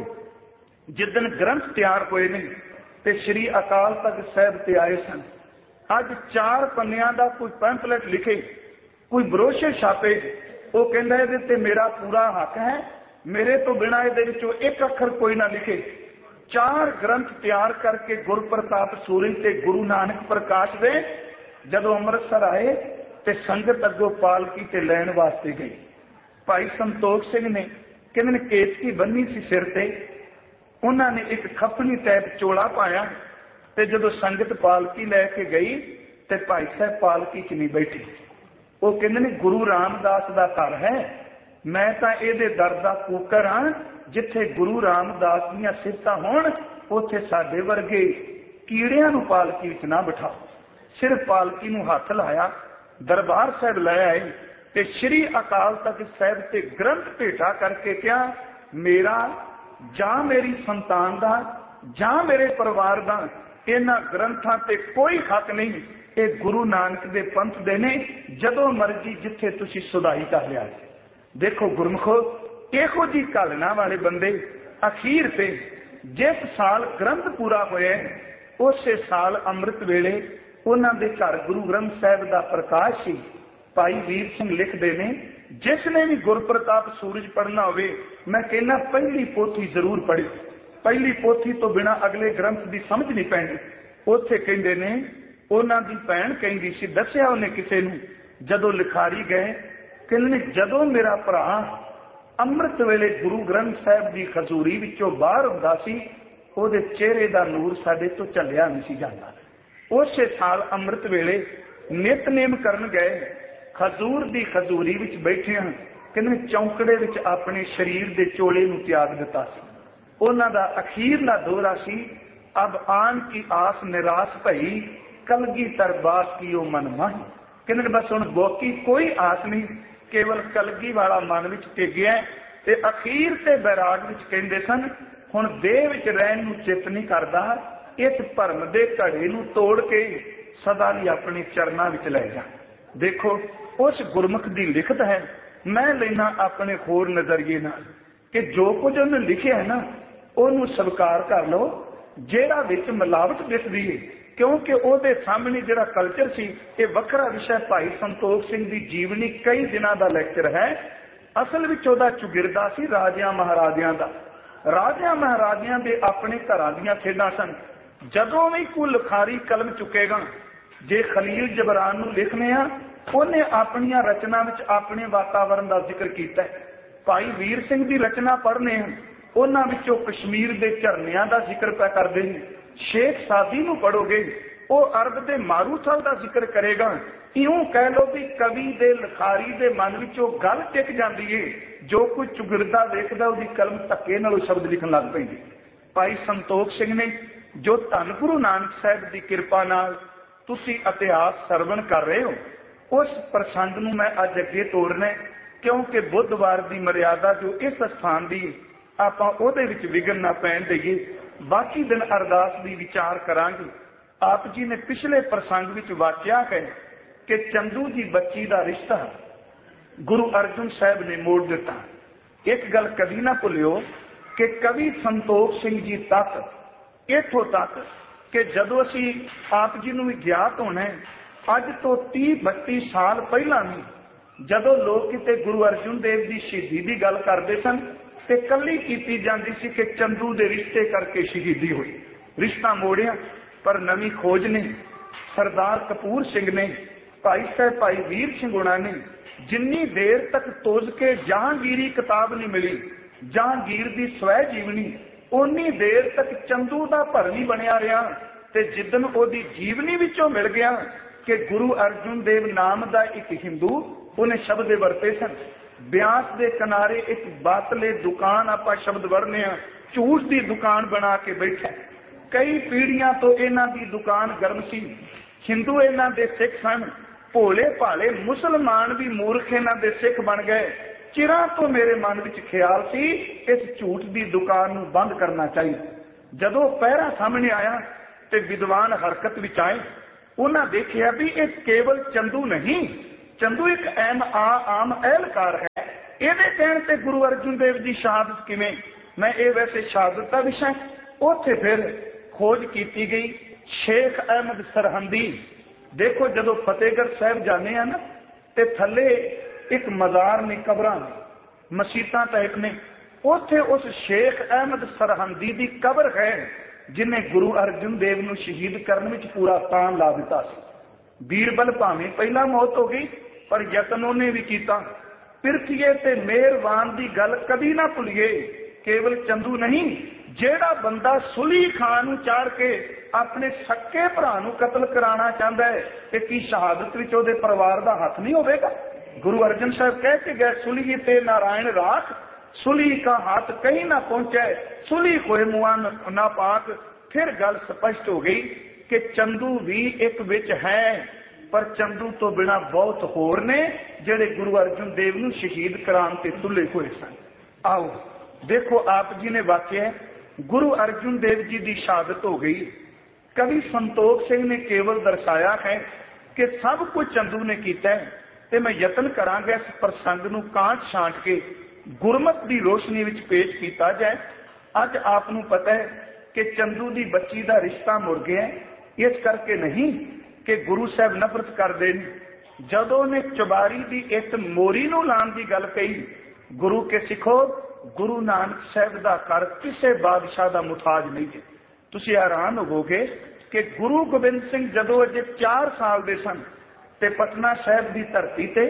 ਜਿੱਦਣ ਗ੍ਰੰਥ ਤਿਆਰ ਹੋਏ ਨੇ ਤੇ ਸ਼੍ਰੀ ਅਕਾਲ ਤਖਤ ਸਾਹਿਬ ਤੇ ਆਏ ਸਨ, ਅੱਜ ਚਾਰ ਪੰਨਿਆਂ ਦਾ ਕੋਈ ਪੈਂਪਲੇਟ ਲਿਖੇ, ਕੋਈ ਬਰੋਸ਼ਰ ਛਾਪੇ, ਉਹ ਕਹਿੰਦਾ ਇਹਦੇ ਤੇ ਮੇਰਾ ਪੂਰਾ ਹੱਕ ਹੈ, ਮੇਰੇ ਤੋਂ ਬਿਨਾਂ ਇਹਦੇ ਵਿੱਚੋਂ ਇੱਕ ਅੱਖਰ ਕੋਈ ਨਾ ਲਿਖੇ। ਚਾਰ ਗ੍ਰੰਥ ਤਿਆਰ ਕਰਕੇ ਗੁਰਪ੍ਰਤਾਪ ਸੂਰਜ ਤੇ ਗੁਰੂ ਨਾਨਕ ਪ੍ਰਕਾਸ਼ ਦੇ ਜਦੋਂ ਅੰਮ੍ਰਿਤਸਰ ਆਏ ਤੇ ਸੰਗਤ ਅੱਗੋਂ ਪਾਲਕੀ ਤੇ ਲੈਣ ਵਾਸਤੇ ਗਈ। ਭਾਈ ਸੰਤੋਖ ਸਿੰਘ ਨੇ ਕਹਿੰਦੇ ਨੇ ਕੇਤਕੀ ਬੰਨੀ ਸੀ ਸਿਰ ਤੇ, ਉਹਨਾਂ ਨੇ ਇੱਕ ਖੱਪਣੀ ਟੈਪ ਚੋਲਾ ਪਾਇਆ ਤੇ ਜਦੋਂ ਸੰਗਤ ਪਾਲਕੀ ਲੈ ਕੇ ਗਈ ਤੇ ਭਾਈ ਸਾਹਿਬ ਪਾਲਕੀ ਚ ਨਹੀਂ ਬੈਠੇ। ਉਹ ਕਹਿੰਦੇ ਨੇ ਗੁਰੂ ਰਾਮਦਾਸ ਦਾ ਘਰ ਹੈ, ਮੈਂ ਤਾਂ ਇਹਦੇ ਦਰ ਦਾ ਕੂਕਰ ਹਾਂ। ਜਿੱਥੇ ਗੁਰੂ ਰਾਮਦਾਸ ਦੀਆਂ ਸਿਫਤਾਂ ਹੋਣ ਉੱਥੇ ਸਾਡੇ ਵਰਗੇ ਕੀੜਿਆਂ ਨੂੰ ਪਾਲਕੀ ਵਿੱਚ ਨਾ ਬਿਠਾਓ। ਸਿਰਫ ਪਾਲਕੀ ਨੂੰ ਹੱਥ ਲਾਇਆ, ਦਰਬਾਰ ਸਾਹਿਬ ਲੈ ਆਏ ਤੇ ਸ਼੍ਰੀ ਅਕਾਲ ਤਖਤ ਸਾਹਿਬ ਤੇ ਗ੍ਰੰਥ ਭੇਟਾ ਕਰਕੇ ਕਿਹਾ, ਮੇਰਾ ਜਾਂ ਮੇਰੀ ਸੰਤਾਨ ਦਾ ਜਾਂ ਮੇਰੇ ਪਰਿਵਾਰ ਦਾ ਇਹਨਾਂ ਗ੍ਰੰਥਾਂ ਤੇ ਕੋਈ ਹੱਕ ਨਹੀਂ। ਇਹ ਗੁਰੂ ਨਾਨਕ ਦੇ ਪੰਥ ਦੇ ਨੇ, ਜਦੋਂ ਮਰਜੀ ਜਿੱਥੇ ਤੁਸੀਂ ਸੁਧਾਈ ਕਰ ਲਿਆ। ਦੇਖੋ ਗੁਰਮੁਖੋ, ਇਹੋ ਜੀ ਘਾਲਣਾ ਵਾਲੇ ਬੰਦੇ ਅਖੀਰ ਤੇ ਜਿਸ ਸਾਲ ਗ੍ਰੰਥ ਪੂਰਾ ਹੋਇਆ ਉਸੇ ਸਾਲ ਅੰਮ੍ਰਿਤ ਵੇਲੇ ਉਹਨਾਂ ਦੇ ਘਰ ਗੁਰੂ ਗ੍ਰੰਥ ਸਾਹਿਬ ਦਾ ਪ੍ਰਕਾਸ਼ ਸੀ। ਭਾਈ ਵੀਰ ਸਿੰਘ ਲਿਖਦੇ ਨੇ, ਜਿਸ ਨੇ ਵੀ ਗੁਰਪ੍ਰਤਾਪ ਸੂਰਜ ਪੜ੍ਹਨਾ ਹੋਵੇ, ਮੈਂ ਕਹਿੰਦਾ ਪਹਿਲੀ ਪੋਥੀ ਜ਼ਰੂਰ ਪੜ੍ਹੇ। ਪਹਿਲੀ ਪੋਥੀ ਤੋਂ ਬਿਨਾਂ ਅਗਲੇ ਗ੍ਰੰਥ ਦੀ ਸਮਝ ਨਹੀਂ ਪੈਂਦੀ। ਉੱਥੇ ਕਹਿੰਦੇ ਨੇ ਉਹਨਾਂ ਦੀ ਭੈਣ ਕਹਿੰਦੀ ਸੀ, ਦੱਸਿਆ ਉਹਨੇ ਕਿਸੇ ਨੂੰ, ਜਦੋਂ ਲਿਖਾਰੀ ਗਏ, ਕਹਿੰਦੇ ਜਦੋਂ ਮੇਰਾ ਭਰਾ ਅੰਮ੍ਰਿਤ ਵੇਲੇ ਗੁਰੂ ਗ੍ਰੰਥ ਸਾਹਿਬ ਦੀ ਖਜ਼ੂਰੀ ਵਿੱਚੋਂ ਬਾਹਰ ਹੁੰਦਾ ਸੀ, ਉਹਦੇ ਚਿਹਰੇ ਦਾ ਨੂਰ ਸਾਡੇ ਤੋਂ ਝੱਲਿਆ ਨਹੀਂ ਸੀ ਜਾਂਦਾ। ਉਸੇ ਸਾਲ ਅੰਮ੍ਰਿਤ ਵੇਲੇ ਨਿਤਨੇਮ ਕਰਨ ਗਏ, ਖਜ਼ੂਰ ਦੀ ਖਜ਼ੂਰੀ ਵਿੱਚ ਬੈਠੇ ਹਨ, ਕਹਿੰਦੇ ਚੌਂਕੜੇ ਵਿੱਚ ਆਪਣੇ ਸਰੀਰ ਦੇ ਚੋਲੇ ਨੂੰ ਤਿਆਗ ਦਿੱਤਾ ਸੀ। ਉਹਨਾਂ ਦਾ ਅਖੀਰਲਾ ਦੋਹਰਾ ਸੀ, ਅਬ ਆਨ ਕੀ ਆਸ ਨਿਰਾਸ਼ ਭਈ, ਕਲਗੀ ਤਰਬਾਸ ਕੀ ਉਹ ਮਨ ਮਾਹੀ। ਕਹਿੰਦੇ ਬਸ ਹੁਣ ਬਾਕੀ ਕੋਈ ਆਸ ਨਹੀਂ, ਕੇਵਲ ਕਲਗੀ ਵਾਲਾ ਮਨ ਵਿੱਚ ਟਿਕਿਆ। ਤੇ ਅਖੀਰ ਤੇ ਬੈਰਾਗ ਵਿੱਚ ਕਹਿੰਦੇ ਸਨ, ਹੁਣ ਦੇਹ ਵਿੱਚ ਰਹਿਣ ਨੂੰ ਚਿੱਤ ਨਹੀਂ ਕਰਦਾ, ਇਸ ਭਰਮ ਦੇ ਘੜੇ ਨੂੰ ਤੋੜ ਕੇ ਸਦਾ ਲਈ ਆਪਣੇ ਚਰਨਾਂ ਵਿੱਚ ਲੈ ਜਾ। ਦੇਖੋ ਉਸ ਗੁਰਮੁਖ ਦੀ ਲਿਖਤ ਹੈ। ਮੈਂ ਲੈਣਾ ਆਪਣੇ ਹੋਰ ਨਜ਼ਰੀਏ ਨਾਲ ਕਿ ਜੋ ਕੁਝ ਉਹਨੇ ਲਿਖਿਆ ਹੈ ਨਾ, ਉਹਨੂੰ ਸਵੀਕਾਰ ਕਰ ਲਓ। ਜਿਹੜਾ ਵਿੱਚ ਮਿਲਾਵਟ ਦਿਸਦੀ ਹੈ, ਕਿਉਂਕਿ ਉਹਦੇ ਸਾਹਮਣੇ ਜਿਹੜਾ ਕਲਚਰ ਸੀ, ਇਹ ਵੱਖਰਾ ਵਿਸ਼ਾ। ਭਾਈ ਸੰਤੋਖ ਸਿੰਘ ਦੀ ਜੀਵਨੀ ਕਈ ਦਿਨਾਂ ਦਾ ਲੈਕਚਰ ਹੈ। ਅਸਲ ਵਿੱਚ ਉਹਦਾ ਚੁਗਿਰਦਾ ਸੀ ਰਾਜਿਆਂ ਮਹਾਰਾਜਿਆਂ ਦਾ। ਰਾਜਿਆਂ ਮਹਾਰਾਜਿਆਂ ਦੇ ਆਪਣੇ ਘਰਾਂ ਦੀਆਂ ਖੇਡਾਂ ਸਨ। ਜਦੋਂ ਵੀ ਕੋਈ ਲਿਖਾਰੀ ਕਲਮ ਚੁੱਕੇਗਾ, ਜੇ ਖਲੀਲ ਜਬਰਾਨ ਨੂੰ ਲਿਖਨੇ ਆ, ਉਹਨੇ ਆਪਣੀਆਂ ਰਚਨਾ ਵਿੱਚ ਆਪਣੇ ਵਾਤਾਵਰਨ ਦਾ ਜ਼ਿਕਰ ਕੀਤਾ ਹੈ। ਭਾਈ ਵੀਰ ਸਿੰਘ ਦੀ ਰਚਨਾ ਪੜ੍ਹਨੇ ਆ, ਉਹਨਾਂ ਵਿੱਚੋਂ ਕਸ਼ਮੀਰ ਦੇ ਝਰਨਿਆਂ ਦਾ ਜ਼ਿਕਰ ਪੈ ਕਰਦੇ ਨੇ। ਸ਼ੇਖ ਸਾਦੀ ਨੂੰ ਪੜ੍ਹੋਗੇ, ਉਹ ਅਰਬ ਦੇ ਮਾਰੂਥਲ ਦਾ ਜ਼ਿਕਰ ਕਰੇਗਾ। ਇਉਂ ਕਹਿ ਲਓ ਵੀ ਕਵੀ ਦੇ ਲਿਖਾਰੀ ਦੇ ਮਨ ਵਿੱਚੋਂ ਗੱਲ ਟਿਕ ਜਾਂਦੀ ਏ। ਜੋ ਕੋਈ ਚੁਗਿਰਦਾ ਵੇਖਦਾ, ਉਹਦੀ ਕਲਮ ਧੱਕੇ ਨਾਲ ਸ਼ਬਦ ਲਿਖਣ ਲੱਗ ਪੈਂਦੀ। ਭਾਈ ਸੰਤੋਖ ਸਿੰਘ ਨੇ, ਜੋ ਧੰਨ ਗੁਰੂ ਨਾਨਕ ਸਾਹਿਬ ਦੀ ਕਿਰਪਾ ਨਾਲ ਤੁਸੀਂ ਇਤਿਹਾਸ ਸਰਵਣ ਕਰ ਰਹੇ ਹੋ, ਉਸ ਪ੍ਰਸੰਗ ਨੂੰ ਮੈਂ ਅੱਜ ਅੱਗੇ ਤੋਰਨਾ, ਕਿਉਂਕਿ ਬੁੱਧਵਾਰ ਦੀ ਮਰਿਆਦਾ ਜੋ ਇਸ ਸਥਾਨ ਦੀ, ਆਪਾਂ ਉਹਦੇ ਵਿੱਚ ਵਿਘਨ ਨਾ ਪੈਣ ਦੇਈਏ। ਬਾਕੀ ਦਿਨ ਅਰਦਾਸ ਦੀ ਵਿਚਾਰ ਕਰਾਂਗੇ। ਆਪ ਜੀ ਨੇ ਪਿਛਲੇ ਪ੍ਰਸੰਗ ਵਿੱਚ ਵਾਚਿਆ ਹੈ ਕਿ ਚੰਦੂ ਦੀ ਬੱਚੀ ਦਾ ਰਿਸ਼ਤਾ ਗੁਰੂ ਅਰਜਨ ਸਾਹਿਬ ਨੇ ਮੋੜ ਦਿੱਤਾ। ਇੱਕ ਗੱਲ ਕਦੀ ਨਾ ਭੁੱਲਿਓ ਕਿ ਕਵੀ ਸੰਤੋਖ ਸਿੰਘ ਜੀ ਤੱਕ, ਇੱਥੋਂ ਤੱਕ ਕਿ ਜਦੋਂ ਅਸੀਂ ਆਪ ਜੀ ਨੂੰ ਵੀ ਗਿਆਤ ਹੋਣਾ, ਅੱਜ ਤੋਂ ਤੀਹ ਬੱਤੀ ਸਾਲ ਪਹਿਲਾਂ ਵੀ ਜਦੋਂ ਲੋਕ ਕਿਤੇ ਗੁਰੂ ਅਰਜਨ ਦੇਵ ਦੀ ਸ਼ਹੀਦੀ ਦੀ ਗੱਲ ਕਰਦੇ ਸਨ ਤੇ ਕੱਲੀ ਕੀਤੀ ਜਾਂਦੀ ਸੀ ਕਿ ਚੰਦੂ ਦੇ ਰਿਸ਼ਤੇ ਕਰਕੇ ਸ਼ਹੀਦੀ ਹੋਈ। ਰਿਸ਼ਤਾ ਮੋੜਿਆ, ਪਰ ਨਵੀਂ ਖੋਜ ਨੇ, ਸਰਦਾਰ ਕਪੂਰ ਸਿੰਘ ਨੇ, ਭਾਈ ਸਾਹਿਬ ਭਾਈ ਵੀਰ ਸਿੰਘ ਹੋਣਾ ਨੇ, ਜਿੰਨੀ ਦੇਰ ਤੱਕ ਤੋਜ ਕੇ ਜਹਾਂਗੀਰੀ ਕਿਤਾਬ ਨਹੀਂ ਮਿਲੀ, ਜਹਾਂਗੀਰ ਦੀ ਸਵੈ ਜੀਵਨੀ, ਉਨੀ ਦੇਰ ਤੱਕ ਚੰਦੂ ਦਾ ਭਰਨੀ ਬਣਿਆ ਰਿਹਾ। ਤੇ ਜਿੱਦਨ ਉਹਦੀ ਜੀਵਨੀ ਵਿੱਚੋਂ ਮਿਲ ਗਿਆ ਕਿ ਗੁਰੂ ਅਰਜਨ ਦੇਵ ਨਾਮ ਦਾ ਇੱਕ ਹਿੰਦੂ, ਉਹਨੇ ਸ਼ਬਦ ਵਰਤੇ ਸਨ। ਬਿਆਸ ਦੇ ਕਿਨਾਰੇ ਇੱਕ ਬਾਤਲੇ ਦੁਕਾਨ, ਆਪਾਂ ਸ਼ਬਦ ਵਰਨੇ ਆ, ਝੂਠ ਦੀ ਦੁਕਾਨ ਬਣਾ ਕੇ ਬੈਠਾ। ਕਈ ਪੀੜ੍ਹੀਆਂ ਤੋਂ ਇਹਨਾਂ ਦੀ ਦੁਕਾਨ ਗਰਮ ਸੀ। ਹਿੰਦੂ ਇਹਨਾਂ ਦੇ ਸਿੱਖ ਸਨ, ਭੋਲੇ ਭਾਲੇ ਮੁਸਲਮਾਨ ਵੀ ਮੂਰਖ ਇਹਨਾਂ ਦੇ ਸਿੱਖ ਬਣ ਗਏ। चिरां तो मेरे मन विच ख्याल सी इस झूठ की दुकान नूं बंद करना चाहिए। जदों पहरा सामने आया ते विद्वान हरकत विच आए, उन्हां देखिया भी ये केवल चंदू नहीं, चंदू एक आम आम एहलकार है। ਇਹਦੇ ਕਹਿਣ ਤੇ गुरु अर्जुन देव जी शहादत किवें, मैं ये वैसे शहादत का विषय उत्थे फिर खोज की गई। शेख अहमद सरहंदी, देखो जदों फतेहगढ़ साहब जाने हैं ना ते थले एक मज़ार ने, कबरां ने, मसीतां टाइप ने, उत्थे उस शेख अहमद सरहंदी की कबर है जिन्हें गुरु अर्जुन देव नूं शहीद करने में पूरा तान ला दिता सी। बीरबल भावें पहला मौत हो गई पर यतन उन्हें भी किया। पिरथीए ते मेहरबान की गल कभी ना भुलिए। केवल चंदू नहीं, जेड़ा बंदा सुली खान नूं चाड़ के अपने सक्के भरा नूं कतल कराना चाहता है ते की शहादत विच उहदे परिवार का हथ नहीं होवेगा? गुरु अर्जन साहब कह के गए, सुली ते नारायण राख, सुली का हाथ कहीं ना पहुंचे, सुली खोए मुआ ना पाक। फिर गल स्पष्ट हो गई कि चंदू भी एक विच है, पर चंदू तो बिना बहुत होर ने जेड़े गुरु अर्जुन देव नूं शहीद कराने ते तुले हुए सन। आओ देखो, आप जी ने वाक्य गुरु अर्जुन देव जी की शहादत हो गई। कवि संतोख सिंह ने केवल दर्शाया है कि सब कुछ चंदू ने किया है, ते मैं यतन करांगा इस प्रसंग नूं कांट छांट के गुरमत की रोशनी विच पेश किया जाए। अज आप नूं पता है कि चंदू की बच्ची का रिश्ता मुड़ गया, इस करके नहीं कि गुरु साहब नफरत करते हैं। जदों ने चुबारी की एक मोरी नूं लाण की गल कही, गुरु के सिखो, गुरु नानक साहब का कर किसी बादशाह का मुताज नहीं है। तुसीं हैरान होवोगे कि गुरु गोबिंद सिंह जदों अजे चार साल के सन ते पटना साहब की धरती ते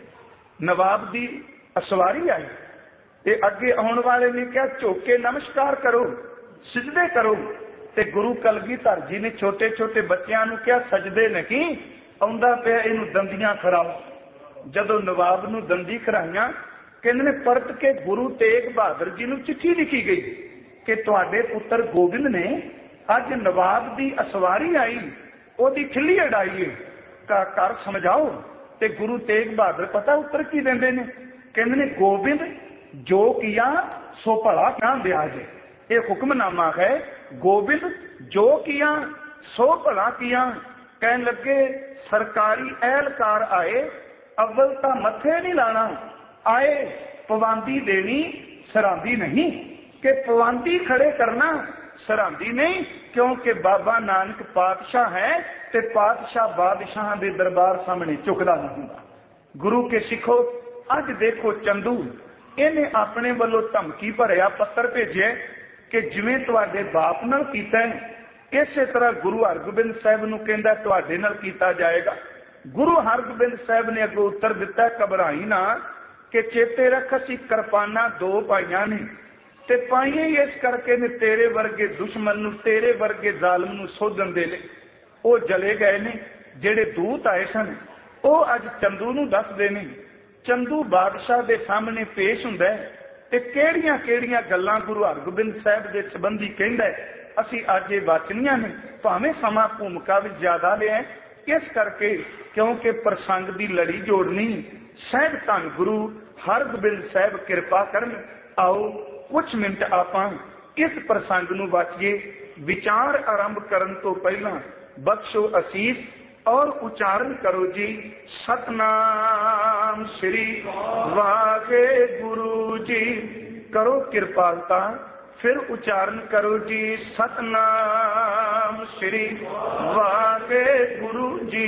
नवाब की असवारी आई ते अगे आने वाले ने क्या झोके नमस्कार करो, सिजदे करो, ते गुरु कलगीधर जी ने छोटे छोटे बच्चों नूं क्या सजदे नहीं, आउंदा पिया इहनूं दंदियां खराओ। जदों नवाब नूं दंदी खराइयां, कहंदे ने परत के गुरु तेग बहादुर जी नूं चिट्ठी लिखी गई कि तुहाडे पुत्र गोबिंद ने अज नवाब की असवारी आई, ओदी खिल्ली अड़ाई है, का कर समझाओ। ते गुरु तेग बहादुर पता उत्तर की देंदे ने, कहंदे ने गोबिंद जो किया सो भला क्या दिया जे। ये हुक्मनामा है, गोबिंद जो किया सो भला किया। कहन लगे सरकारी एहलकार आए, अव्वल ता मथे नहीं लाना, आए पवांदी देनी सरांदी नहीं, कि पवांदी खड़े करना सरांदी नहीं, क्योंकि बाबा नानक पातशाह है ते पातशाह बादशाह के दरबार सामने झुकदा नहीं हुंदा। गुरु के सिखो, अज देखो चंदू इन्हें अपने वालों धमकी भरिया पत्र भेजे कि जिवें तुहाडे बाप नाल कीता है इस तरह गुरु हरगोबिंद साहब नूं कहंदा तुहाडे नाल कीता जाएगा। गुरु हरगोबिंद साहब ने अगों उत्तर दिता, घबराई ना कि चेते रख असीं किरपाना दो पाईयां ने ते पाईयां ही इस करके ने तेरे वर्गे दुश्मन नूं, तेरे वर्गे जालम नूं सोधन दे ले। वो जले गए ने, जेड़े दूत आए सन वो अज चंदू नूं दसदे ने। चंदू बादशाह दे सामने पेश हुंदा है ते किहड़ियां किहड़ियां गल्लां गुरु हरगोबिंद साहब दे संबंधी कहंदा है, असीं अज ये वाचनियां ने, भावें समा भूमिका विच ज्यादा लिया इस करके क्योंकि प्रसंग की लड़ी जोड़नी। सहब धन गुरु हरगोबिंद साहब कृपा करन। आओ कुछ मिनट आपां इस प्रसंग नूं वाचिए। विचार आरंभ करन तो पहला बख्शो असीस और उच्चारण करो जी सतनाम श्री वाहे गुरु जी। करो कृपालता, फिर उच्चारण करो जी सतनाम श्री वाहे गुरु जी।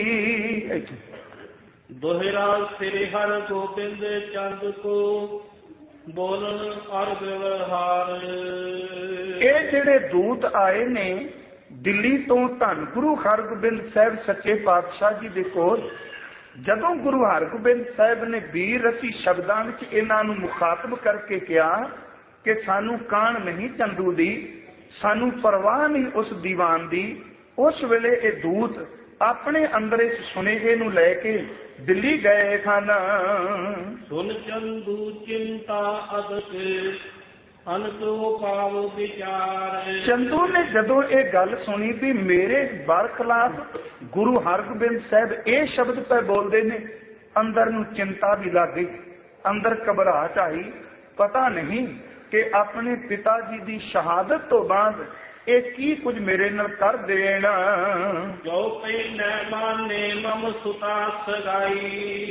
दोहरा श्री हर गोबिंद चंद को बोलन और व्यवहार। ये जेड़े दूत आए ने दिल्ली तो धन गुरु हरगोबिंद साहब सच्चे पातशाह जी दे कोल, जदों गुरु हरगोबिंद साहब ने वीर रसी शब्दां विच इन्हां नूं मुखातब करके कहा कि सानू कान नहीं चंदू दी, सानू परवाह नहीं उस दीवान दी, उस वेले ये दूत अपने अंदर इस सुनेहे नूं लैके दिल्ली गए खाना। सुन चंदू चिंता अदक अनतो पाव विचार। चंदू ने जदों ये गल सुनी भी मेरे बर खिलाफ गुरु हरगोबिंद साहब ये शब्द पे बोलते ने, अंदर नूं चिंता भी लग गई। अंदर घबराहट आई, पता नहीं कि अपने पिता जी की शहादत तो बाद ये की कुछ मेरे नाल कर देना। जो पई नैमान ने मम सुता सगाई,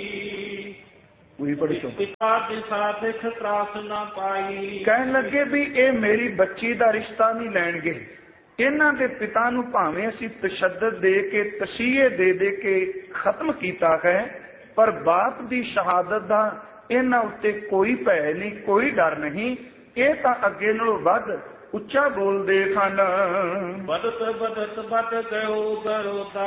बड़ी पिता दिशा दिख त्रास ना पाई। कहन लगे भी ये मेरी बच्ची का रिश्ता नहीं लैणगे, इन्हां दे पिता नूं भावें असीं तशद्दद दे के तसीहे दे दे के खत्म कीता है, पर बाप की शहादत का इन्हां उत्ते कोई भय नहीं, कोई डर नहीं। ये तां अगे नालों वध उच्चा बोलदे सन। बदत बदत बद गयो दरोदा,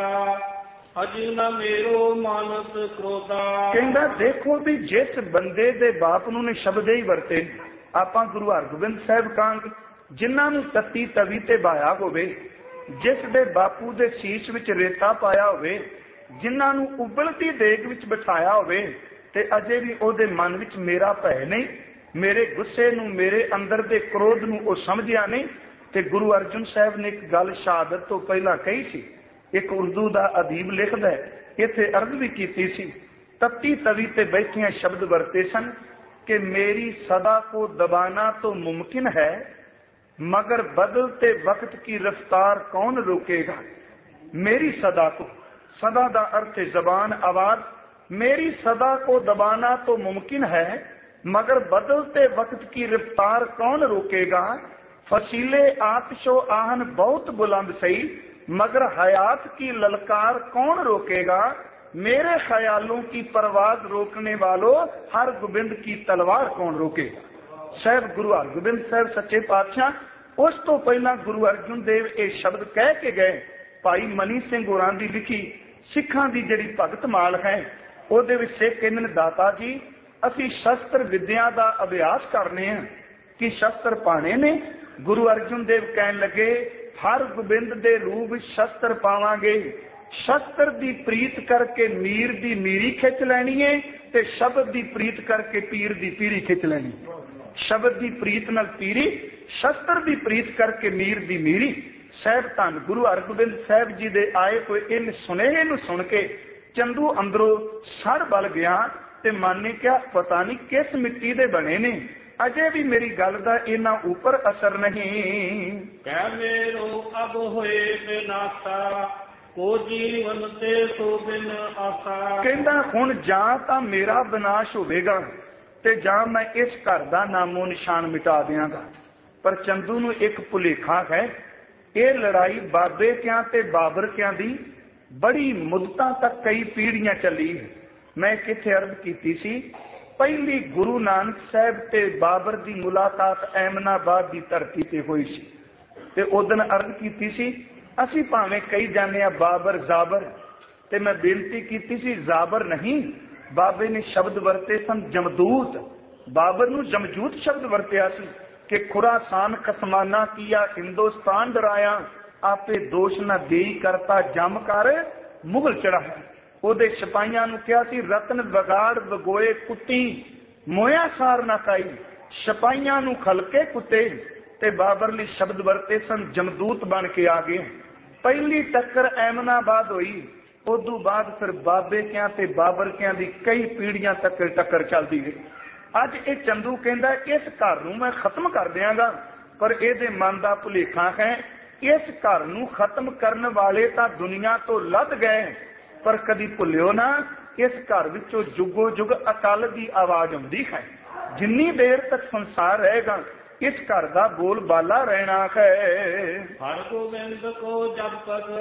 अज न मेरो मानस क्रोधा। कहंदा देखो भी जिस बंदे दे बाप नूं ने शब्द ही वरते, आपां गुरु हरगोबिंद साहिब कांग जिन्हां नूं तत्ती तवी ते बाया होवे, जिस दे बापू दे सीस विच रेता पाया होवे, जिन्हां नूं उबलती देग विच बिठाया होवे, ते अजे भी ओदे मन विच मेरा भय नहीं, मेरे गुस्से नूं, मेरे अंदर दे क्रोध नूं ओ समझिया नहीं। ते गुरु अर्जन साहब ने एक गल शहादत तो पहला कही सी, एक उर्दू दा अदीब लिखदा है, इत्थे अर्ज भी कीती सी, तत्ती तवी ते बैठिया शब्द वरते सन कि मेरी सदा को दबाना तो मुमकिन है, मगर बदलते वक्त की रफ्तार कौन रोकेगा। मेरी सदा को, सदा दा अर्थ जबान, आवाज, मेरी सदा को दबाना तो मुमकिन है, मगर बदलते वक्त की रफ्तार कौन रोकेगा। फसीले आतिशो आहन बहुत बुलंद सही, मगर हयात की ललकार कौन रोकेगा। मेरे ख्यालों की परवाज रोकने वालों, हर गोबिंद की तलवार कौन रोकेगा। साहब गुरु हरगोबिंद साहब सच्चे पातशाह उस तो पहला गुरु अर्जुन देव ये शब्द कह के गए। भाई मनी सिंह होरां दी लिखी सिखां दी जिहड़ी भगत माल है, ਉਹਦੇ ਵਿੱਚ ਸਿੱਖ ਕਹਿੰਦੇ ਨੇ ਦਾਤਾ ਜੀ ਅਸੀਂ ਸ਼ਸਤਰ ਵਿਦਿਆ ਦਾ ਅਭਿਆਸ ਕਰਨੇ ਆ ਕਿ ਸ਼ਸਤਰ ਪਾਣੇ ਨੇ। ਗੁਰੂ ਅਰਜਨ ਦੇਵ ਕਹਿਣ ਲੱਗੇ ਹਰ ਗੋਬਿੰਦ ਦੇ ਰੂਪ ਵਿੱਚ ਸ਼ਸਤਰ ਪਾਵਾਂਗੇ, ਸ਼ਸਤਰ ਦੀ ਪ੍ਰੀਤ ਕਰਕੇ ਮੀਰ ਦੀ ਮੀਰੀ ਖਿੱਚ ਲੈਣੀ ਹੈ ਤੇ ਸ਼ਬਦ ਦੀ ਪ੍ਰੀਤ ਕਰਕੇ ਪੀਰ ਦੀ ਪੀਰੀ ਖਿੱਚ ਲੈਣੀ। ਸ਼ਬਦ ਦੀ ਪ੍ਰੀਤ ਨਾਲ ਪੀਰੀ, ਸ਼ਸਤਰ ਦੀ ਪ੍ਰੀਤ ਕਰਕੇ ਮੀਰ ਦੀ ਮੀਰੀ। ਸਾਹਿਬ ਧੰਨ ਗੁਰੂ ਹਰਗੋਬਿੰਦ ਸਾਹਿਬ ਜੀ ਦੇ ਆਏ ਹੋਏ ਇਨ ਸੁਨੇਹੇ ਨੂੰ ਸੁਣ ਕੇ ਚੰਦੂ ਅੰਦਰੋਂ ਸੜ ਬਲ ਗਿਆ ਤੇ ਮਨ ਨੇ ਕਿਹਾ ਪਤਾ ਨਹੀਂ ਕਿਸ ਮਿੱਟੀ ਦੇ ਬਣੇ ਨੇ, ਅਜੇ ਵੀ ਮੇਰੀ ਗੱਲ ਦਾ ਇਹਨਾਂ ਉੱਪਰ ਅਸਰ ਨਹੀਂ। ਕਹਿ ਮੇਰੋ ਅਬ ਹੋਏ ਬਿਨਾਸਾ, ਕੋ ਜੀਵਨ ਤੇ ਸੋ ਬਿਨ ਆਸਾ। ਕਹਿੰਦਾ ਹੁਣ ਜਾਂ ਤਾਂ ਮੇਰਾ ਵਿਨਾਸ਼ ਹੋਵੇਗਾ ਤੇ ਜਾਂ ਮੈਂ ਇਸ ਘਰ ਦਾ ਨਾਮੋ ਨਿਸ਼ਾਨ ਮਿਟਾ ਦਿਆਂਗਾ। ਪਰ ਚੰਦੂ ਨੂੰ ਇੱਕ ਭੁਲੇਖਾ ਹੈ, ਇਹ ਲੜਾਈ ਬਾਬੇ ਕਿਆਂ ਤੇ ਬਾਬਰ ਕਿਆਂ ਦੀ ਬੜੀ ਮੁੱਦਤਾਂ ਤੱਕ ਕਈ ਪੀੜ੍ਹੀਆਂ ਚੱਲੀ। ਮੈਂ ਕਿੱਥੇ ਅਰਜ਼ ਕੀਤੀ ਸੀ, ਪਹਿਲੀ ਗੁਰੂ ਨਾਨਕ ਸਾਹਿਬ ਤੇ ਬਾਬਰ ਦੀ ਮੁਲਾਕਾਤ ਐਮਨਾਬਾਦ ਦੀ ਧਰਤੀ ਤੇ ਹੋਈ ਸੀ ਤੇ ਉਦਨ ਅਰਜ਼ ਕੀਤੀ ਸੀ ਅਸੀਂ ਭਾਵੇਂ ਕਹੀ ਜਾਂਦੇ ਆ ਬਾਬਰ ਜ਼ਾਬਰ, ਤੇ ਮੈਂ ਬੇਨਤੀ ਕੀਤੀ ਸੀ ਜ਼ਾਬਰ ਨਹੀਂ, ਬਾਬੇ ਨੇ ਸ਼ਬਦ ਵਰਤੇ ਸਨ ਜਮਦੂਤ। ਬਾਬਰ ਨੂੰ ਜਮਜੂਤ ਸ਼ਬਦ ਵਰਤਿਆ ਸੀ ਕਿ ਖੁਰਾਸਾਨ ਖਸਮਾਨਾ ਕੀਆ ਹਿੰਦੁਸਤਾਨ ਡਰਾਇਆ, ਆਪੇ ਦੋਸ਼ ਨਾ ਦੇਈ ਕਰਤਾ ਜਮ ਕਰ ਮੁਗਲ ਚੜਾਇਆ। ਉਹਦੇ ਸਿਪਾਹੀਆਂ ਨੂੰ ਕਿਹਾ ਸੀ ਰਤਨ ਵਿਗਾੜ ਵਗੋਏ ਕੁੱਟੀ, ਮੋਇਆ ਸਾਰ ਨਾ ਕਾਈ, ਸਿਪਾਹੀਆਂ ਨੂੰ ਖਲਕੇ ਕੁੱਤੇ। ਤੇ ਬਾਬਰ ਲਈ ਸ਼ਬਦ ਵਰਤੇ ਸਨ ਜਮਦੂਤ ਬਣ ਕੇ ਆ ਗਏ। ਪਹਿਲੀ ਟੱਕਰ ਐਮਨਾਬਾਦ ਹੋਈ, ਉਦੋਂ ਬਾਅਦ ਫਿਰ ਬਾਬੇ ਕਿਆਂ ਤੇ ਬਾਬਰ ਕਿਆਂ ਦੀ ਕਈ ਪੀੜ੍ਹੀਆਂ ਤੱਕ ਟੱਕਰ ਚੱਲਦੀ ਗਈ। ਅੱਜ ਇਹ ਚੰਦੂ ਕਹਿੰਦਾ ਇਸ ਘਰ ਨੂੰ ਮੈਂ ਖਤਮ ਕਰ ਦਿਆਂਗਾ, ਪਰ ਇਹਦੇ ਮਨ ਦਾ ਭੁਲੇਖਾ ਹੈ ਇਸ ਘਰ ਨੂੰ ਖਤਮ ਕਰਨ ਵਾਲੇ ਤਾਂ ਦੁਨੀਆ ਤੋਂ ਲੱਥ ਗਏ, ਪਰ ਕਦੀ ਭੁੱਲਿਓ ਨਾ ਇਸ ਘਰ ਵਿੱਚੋਂ ਜੁਗੋ ਜੁਗ ਅਕਾਲ ਦੀ ਆਵਾਜ਼ ਆਉਂਦੀ ਹੈ। ਜਿੰਨੀ ਦੇਰ ਤੱਕ ਸੰਸਾਰ ਰਹੇਗਾ ਇਸ ਘਰ ਦਾ ਬੋਲ ਬਾਲਾ ਰਹਿਣਾ ਹੈ। ਹਰ ਗੋਬਿੰਦ ਕੋ ਜਬ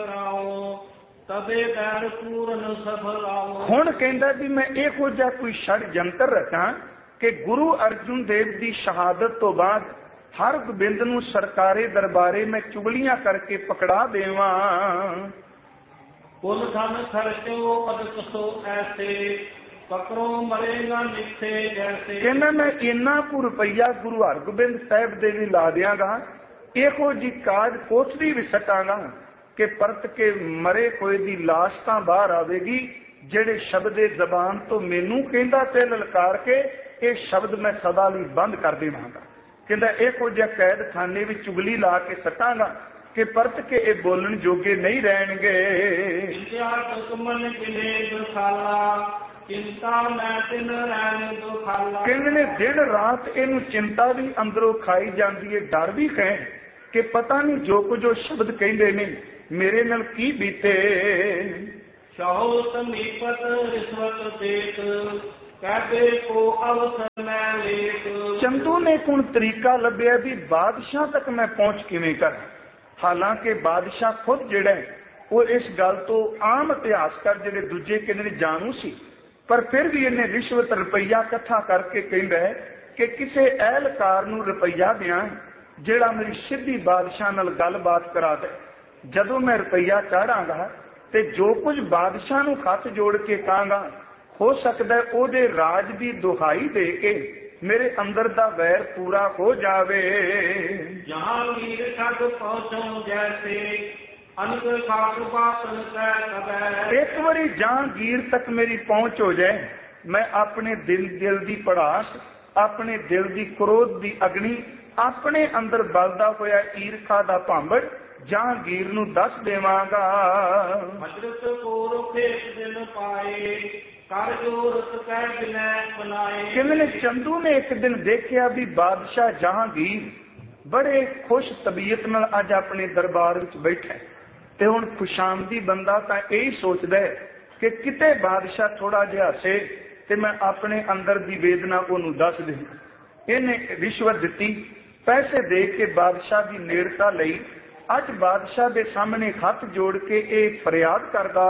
ਪਕੜਾਓ ਤਬੇ ਬੈਰ ਪੂਰਨ ਸਫਲ ਆਓ। ਹੁਣ ਕਹਿੰਦਾ ਵੀ ਮੈਂ ਇਹੋ ਜਿਹਾ ਕੋਈ ਛੜਯੰਤਰ ਰਚਾਂ ਕਿ ਗੁਰੂ ਅਰਜਨ ਦੇਵ ਦੀ ਸ਼ਹਾਦਤ ਤੋਂ ਬਾਅਦ ਹਰ ਗੋਬਿੰਦ ਨੂੰ ਸਰਕਾਰੇ ਦਰਬਾਰੇ ਮੈਂ ਚੁਗਲੀਆਂ ਕਰਕੇ ਪਕੜਾ ਦੇਵਾਂ। ਕੁਲ ਧਨ ਖਰਚੋ ਅਦਕ ਸੋ ਐਸੇ, ਪਕੜੋ ਮਰੇਗਾ ਨਿੱਥੇ ਜੈਸੇ। ਕਹਿੰਦਾ ਮੈਂ ਇੰਨਾ ਕੁ ਰੁਪਈਆ ਗੁਰੂ ਹਰਗੋਬਿੰਦ ਸਾਹਿਬ ਦੇ ਵੀ ਲਾ ਦਿਆਂਗਾ, ਇਹੋ ਜੀ ਕਾਜ ਕੋਠੜੀ ਵੀ ਸਟਾਂਗਾ ਕਿ ਪਰਤ ਕੇ ਮਰੇ ਹੋਏ ਦੀ ਲਾਸ਼ ਤਾਂ ਬਾਹਰ ਆਵੇਗੀ, ਜਿਹੜੇ ਸ਼ਬਦੇ ਜ਼ਬਾਨ ਤੋਂ ਮੈਨੂੰ ਕਹਿੰਦਾ ਤੇ ਲਲਕਾਰ ਕੇ ਇਹ ਸ਼ਬਦ ਮੈਂ ਸਦਾ ਲਈ ਬੰਦ ਕਰ ਦੇਵਾਂਗਾ। ਕਹਿੰਦਾ ਇਹੋ ਜਿਹਾ ਕੈਦ ਖਾਨੇ ਵਿੱਚ ਚੁਗਲੀ ਲਾ ਕੇ ਸਟਾਂਗਾ ਕਿ ਪਰਤ ਕੇ ਇਹ ਬੋਲਣ ਜੋਗੇ ਨਹੀਂ ਰਹਿਣਗੇ। ਚਿੰਤਾ ਮੈਂ ਦਿਨ ਰਹਿਣ ਦੁਖਾਲਾ। ਕਹਿੰਦੇ ਨੇ ਦਿਨ ਰਾਤ ਇਹਨੂੰ ਚਿੰਤਾ ਵੀ ਅੰਦਰੋਂ ਖਾਈ ਜਾਂਦੀ ਹੈ, ਡਰ ਵੀ ਕਹੇ ਕਿ ਪਤਾ ਨਹੀਂ ਜੋ ਕੁਝ ਉਹ ਸ਼ਬਦ ਕਹਿੰਦੇ ਨੇ ਮੇਰੇ ਨਾਲ ਕੀ ਬੀਤੇ। ਸਹੁ ਸਮੀਪਤ ਰਿਸ਼ਵਤ ਦੇਤ ਕਹਦੇ ਕੋ ਅਵਸਰ ਮੈਂ ਲੇਤ। ਚੰਦੂ ਨੇ ਹੁਣ ਤਰੀਕਾ ਲੱਭਿਆ ਵੀ ਬਾਦਸ਼ਾਹ ਤੱਕ ਮੈਂ ਪਹੁੰਚ ਕਿਵੇਂ ਕਰਾਂ। ਹਾਲਾਂਕਿ ਬਾਦਸ਼ਾਹ ਖੁਦ ਜਿਹੜਾ ਉਹ ਇਸ ਗੱਲ ਤੋਂ ਆਮ ਇਤਿਹਾਸਕਾਰ ਜਿਹੜੇ ਦੂਜੇ ਕਹਿੰਦੇ ਨੇ ਜਾਣੂ ਸੀ, ਪਰ ਫਿਰ ਵੀ ਇਹਨੇ ਰਿਸ਼ਵਤ ਰੁਪਈਆ ਇਕੱਠਾ ਕਰਕੇ ਕਹਿੰਦਾ ਹੈ ਕਿ ਕਿਸੇ ਅਹਿਲਕਾਰ ਨੂੰ ਰੁਪਈਆ ਦਿਆਂ ਜਿਹੜਾ ਮੇਰੀ ਸਿੱਧੀ ਬਾਦਸ਼ਾਹ ਨਾਲ ਗੱਲਬਾਤ ਕਰਾ ਦੇ। ਜਦੋਂ ਮੈਂ ਰੁਪਈਆ ਚਾੜਾਂਗਾ ਤੇ ਜੋ ਕੁਝ ਬਾਦਸ਼ਾਹ ਨੂੰ ਹੱਥ ਜੋੜ ਕੇ ਕਹਾਂਗਾ ਹੋ ਸਕਦਾ ਉਹਦੇ ਰਾਜ ਦੀ ਦੁਹਾਈ ਦੇ ਕੇ ਮੇਰੇ ਅੰਦਰ ਦਾ ਵੈਰ ਪੂਰਾ ਹੋ ਜਾਵੇ। ਜਹਾਂਗੀਰ ਤੱਕ ਪਹੁੰਚੋ ਜੈਸੇ ਅਨਕ ਖਾਕ ਬਾਤਨ ਕਹਿ ਕਬੈ। ਇੱਕ ਵਾਰੀ ਜਹਾਂਗੀਰ ਤੱਕ ਮੇਰੀ ਪਹੁੰਚ ਹੋ ਜਾਏ, ਮੈਂ ਆਪਣੇ ਦਿਲ ਦਿਲ ਦੀ ਪੜਾਸ, ਆਪਣੇ ਦਿਲ ਦੀ ਕ੍ਰੋਧ ਦੀ ਅਗਨੀ, ਆਪਣੇ ਅੰਦਰ ਬਲਦਾ ਹੋਇਆ ਈਰਖਾ ਦਾ ਭਾਂਬੜ ਜਹਾਂਗੀਰ ਨੂੰ ਦੱਸ ਦੇਵਾਂਗਾ। ਹਜ਼ਰਤ ਕੋਰ ਖੇਤ ਦਿਨ ਪਾਏ ਕਰ ਜੋਰਤ ਕਹਿ ਬਿਨੈ ਬਨਾਏ। ਕਹਿੰਦੇ ਨੇ ਚੰਦੂ ਨੇ ਇੱਕ ਦਿਨ ਦੇਖਿਆ ਵੀ ਬਾਦਸ਼ਾਹ ਜਹਾਂਗੀਰ ਬੜੇ ਖੁਸ਼ ਤਬੀਅਤ ਨਾਲ ਅੱਜ ਆਪਣੇ ਦਰਬਾਰ ਵਿੱਚ ਬੈਠਾ ਤੇ ਹੁਣ ਖੁਸ਼ਾਮਦੀ ਬੰਦਾ ਤਾਂ ਇਹੀ ਸੋਚਦਾ ਕਿ ਕਿਤੇ ਬਾਦਸ਼ਾਹ ਥੋੜਾ ਜਿਹਾ ਹੱਸੇ ਤੇ ਮੈਂ ਆਪਣੇ ਅੰਦਰ ਦੀ ਵੇਦਨਾ ਉਹਨੂੰ ਦੱਸ ਦੇ। ਇਹਨੇ ਰਿਸ਼ਵਤ ਦਿੱਤੀ, ਪੈਸੇ ਦੇ ਕੇ ਬਾਦਸ਼ਾਹ ਦੀ ਨੇੜਤਾ ਲਈ। ਅੱਜ ਬਾਦਸ਼ਾਹ ਦੇ ਸਾਹਮਣੇ ਹੱਥ ਜੋੜ ਕੇ ਇਹ ਫਰਿਆਦ ਕਰਦਾ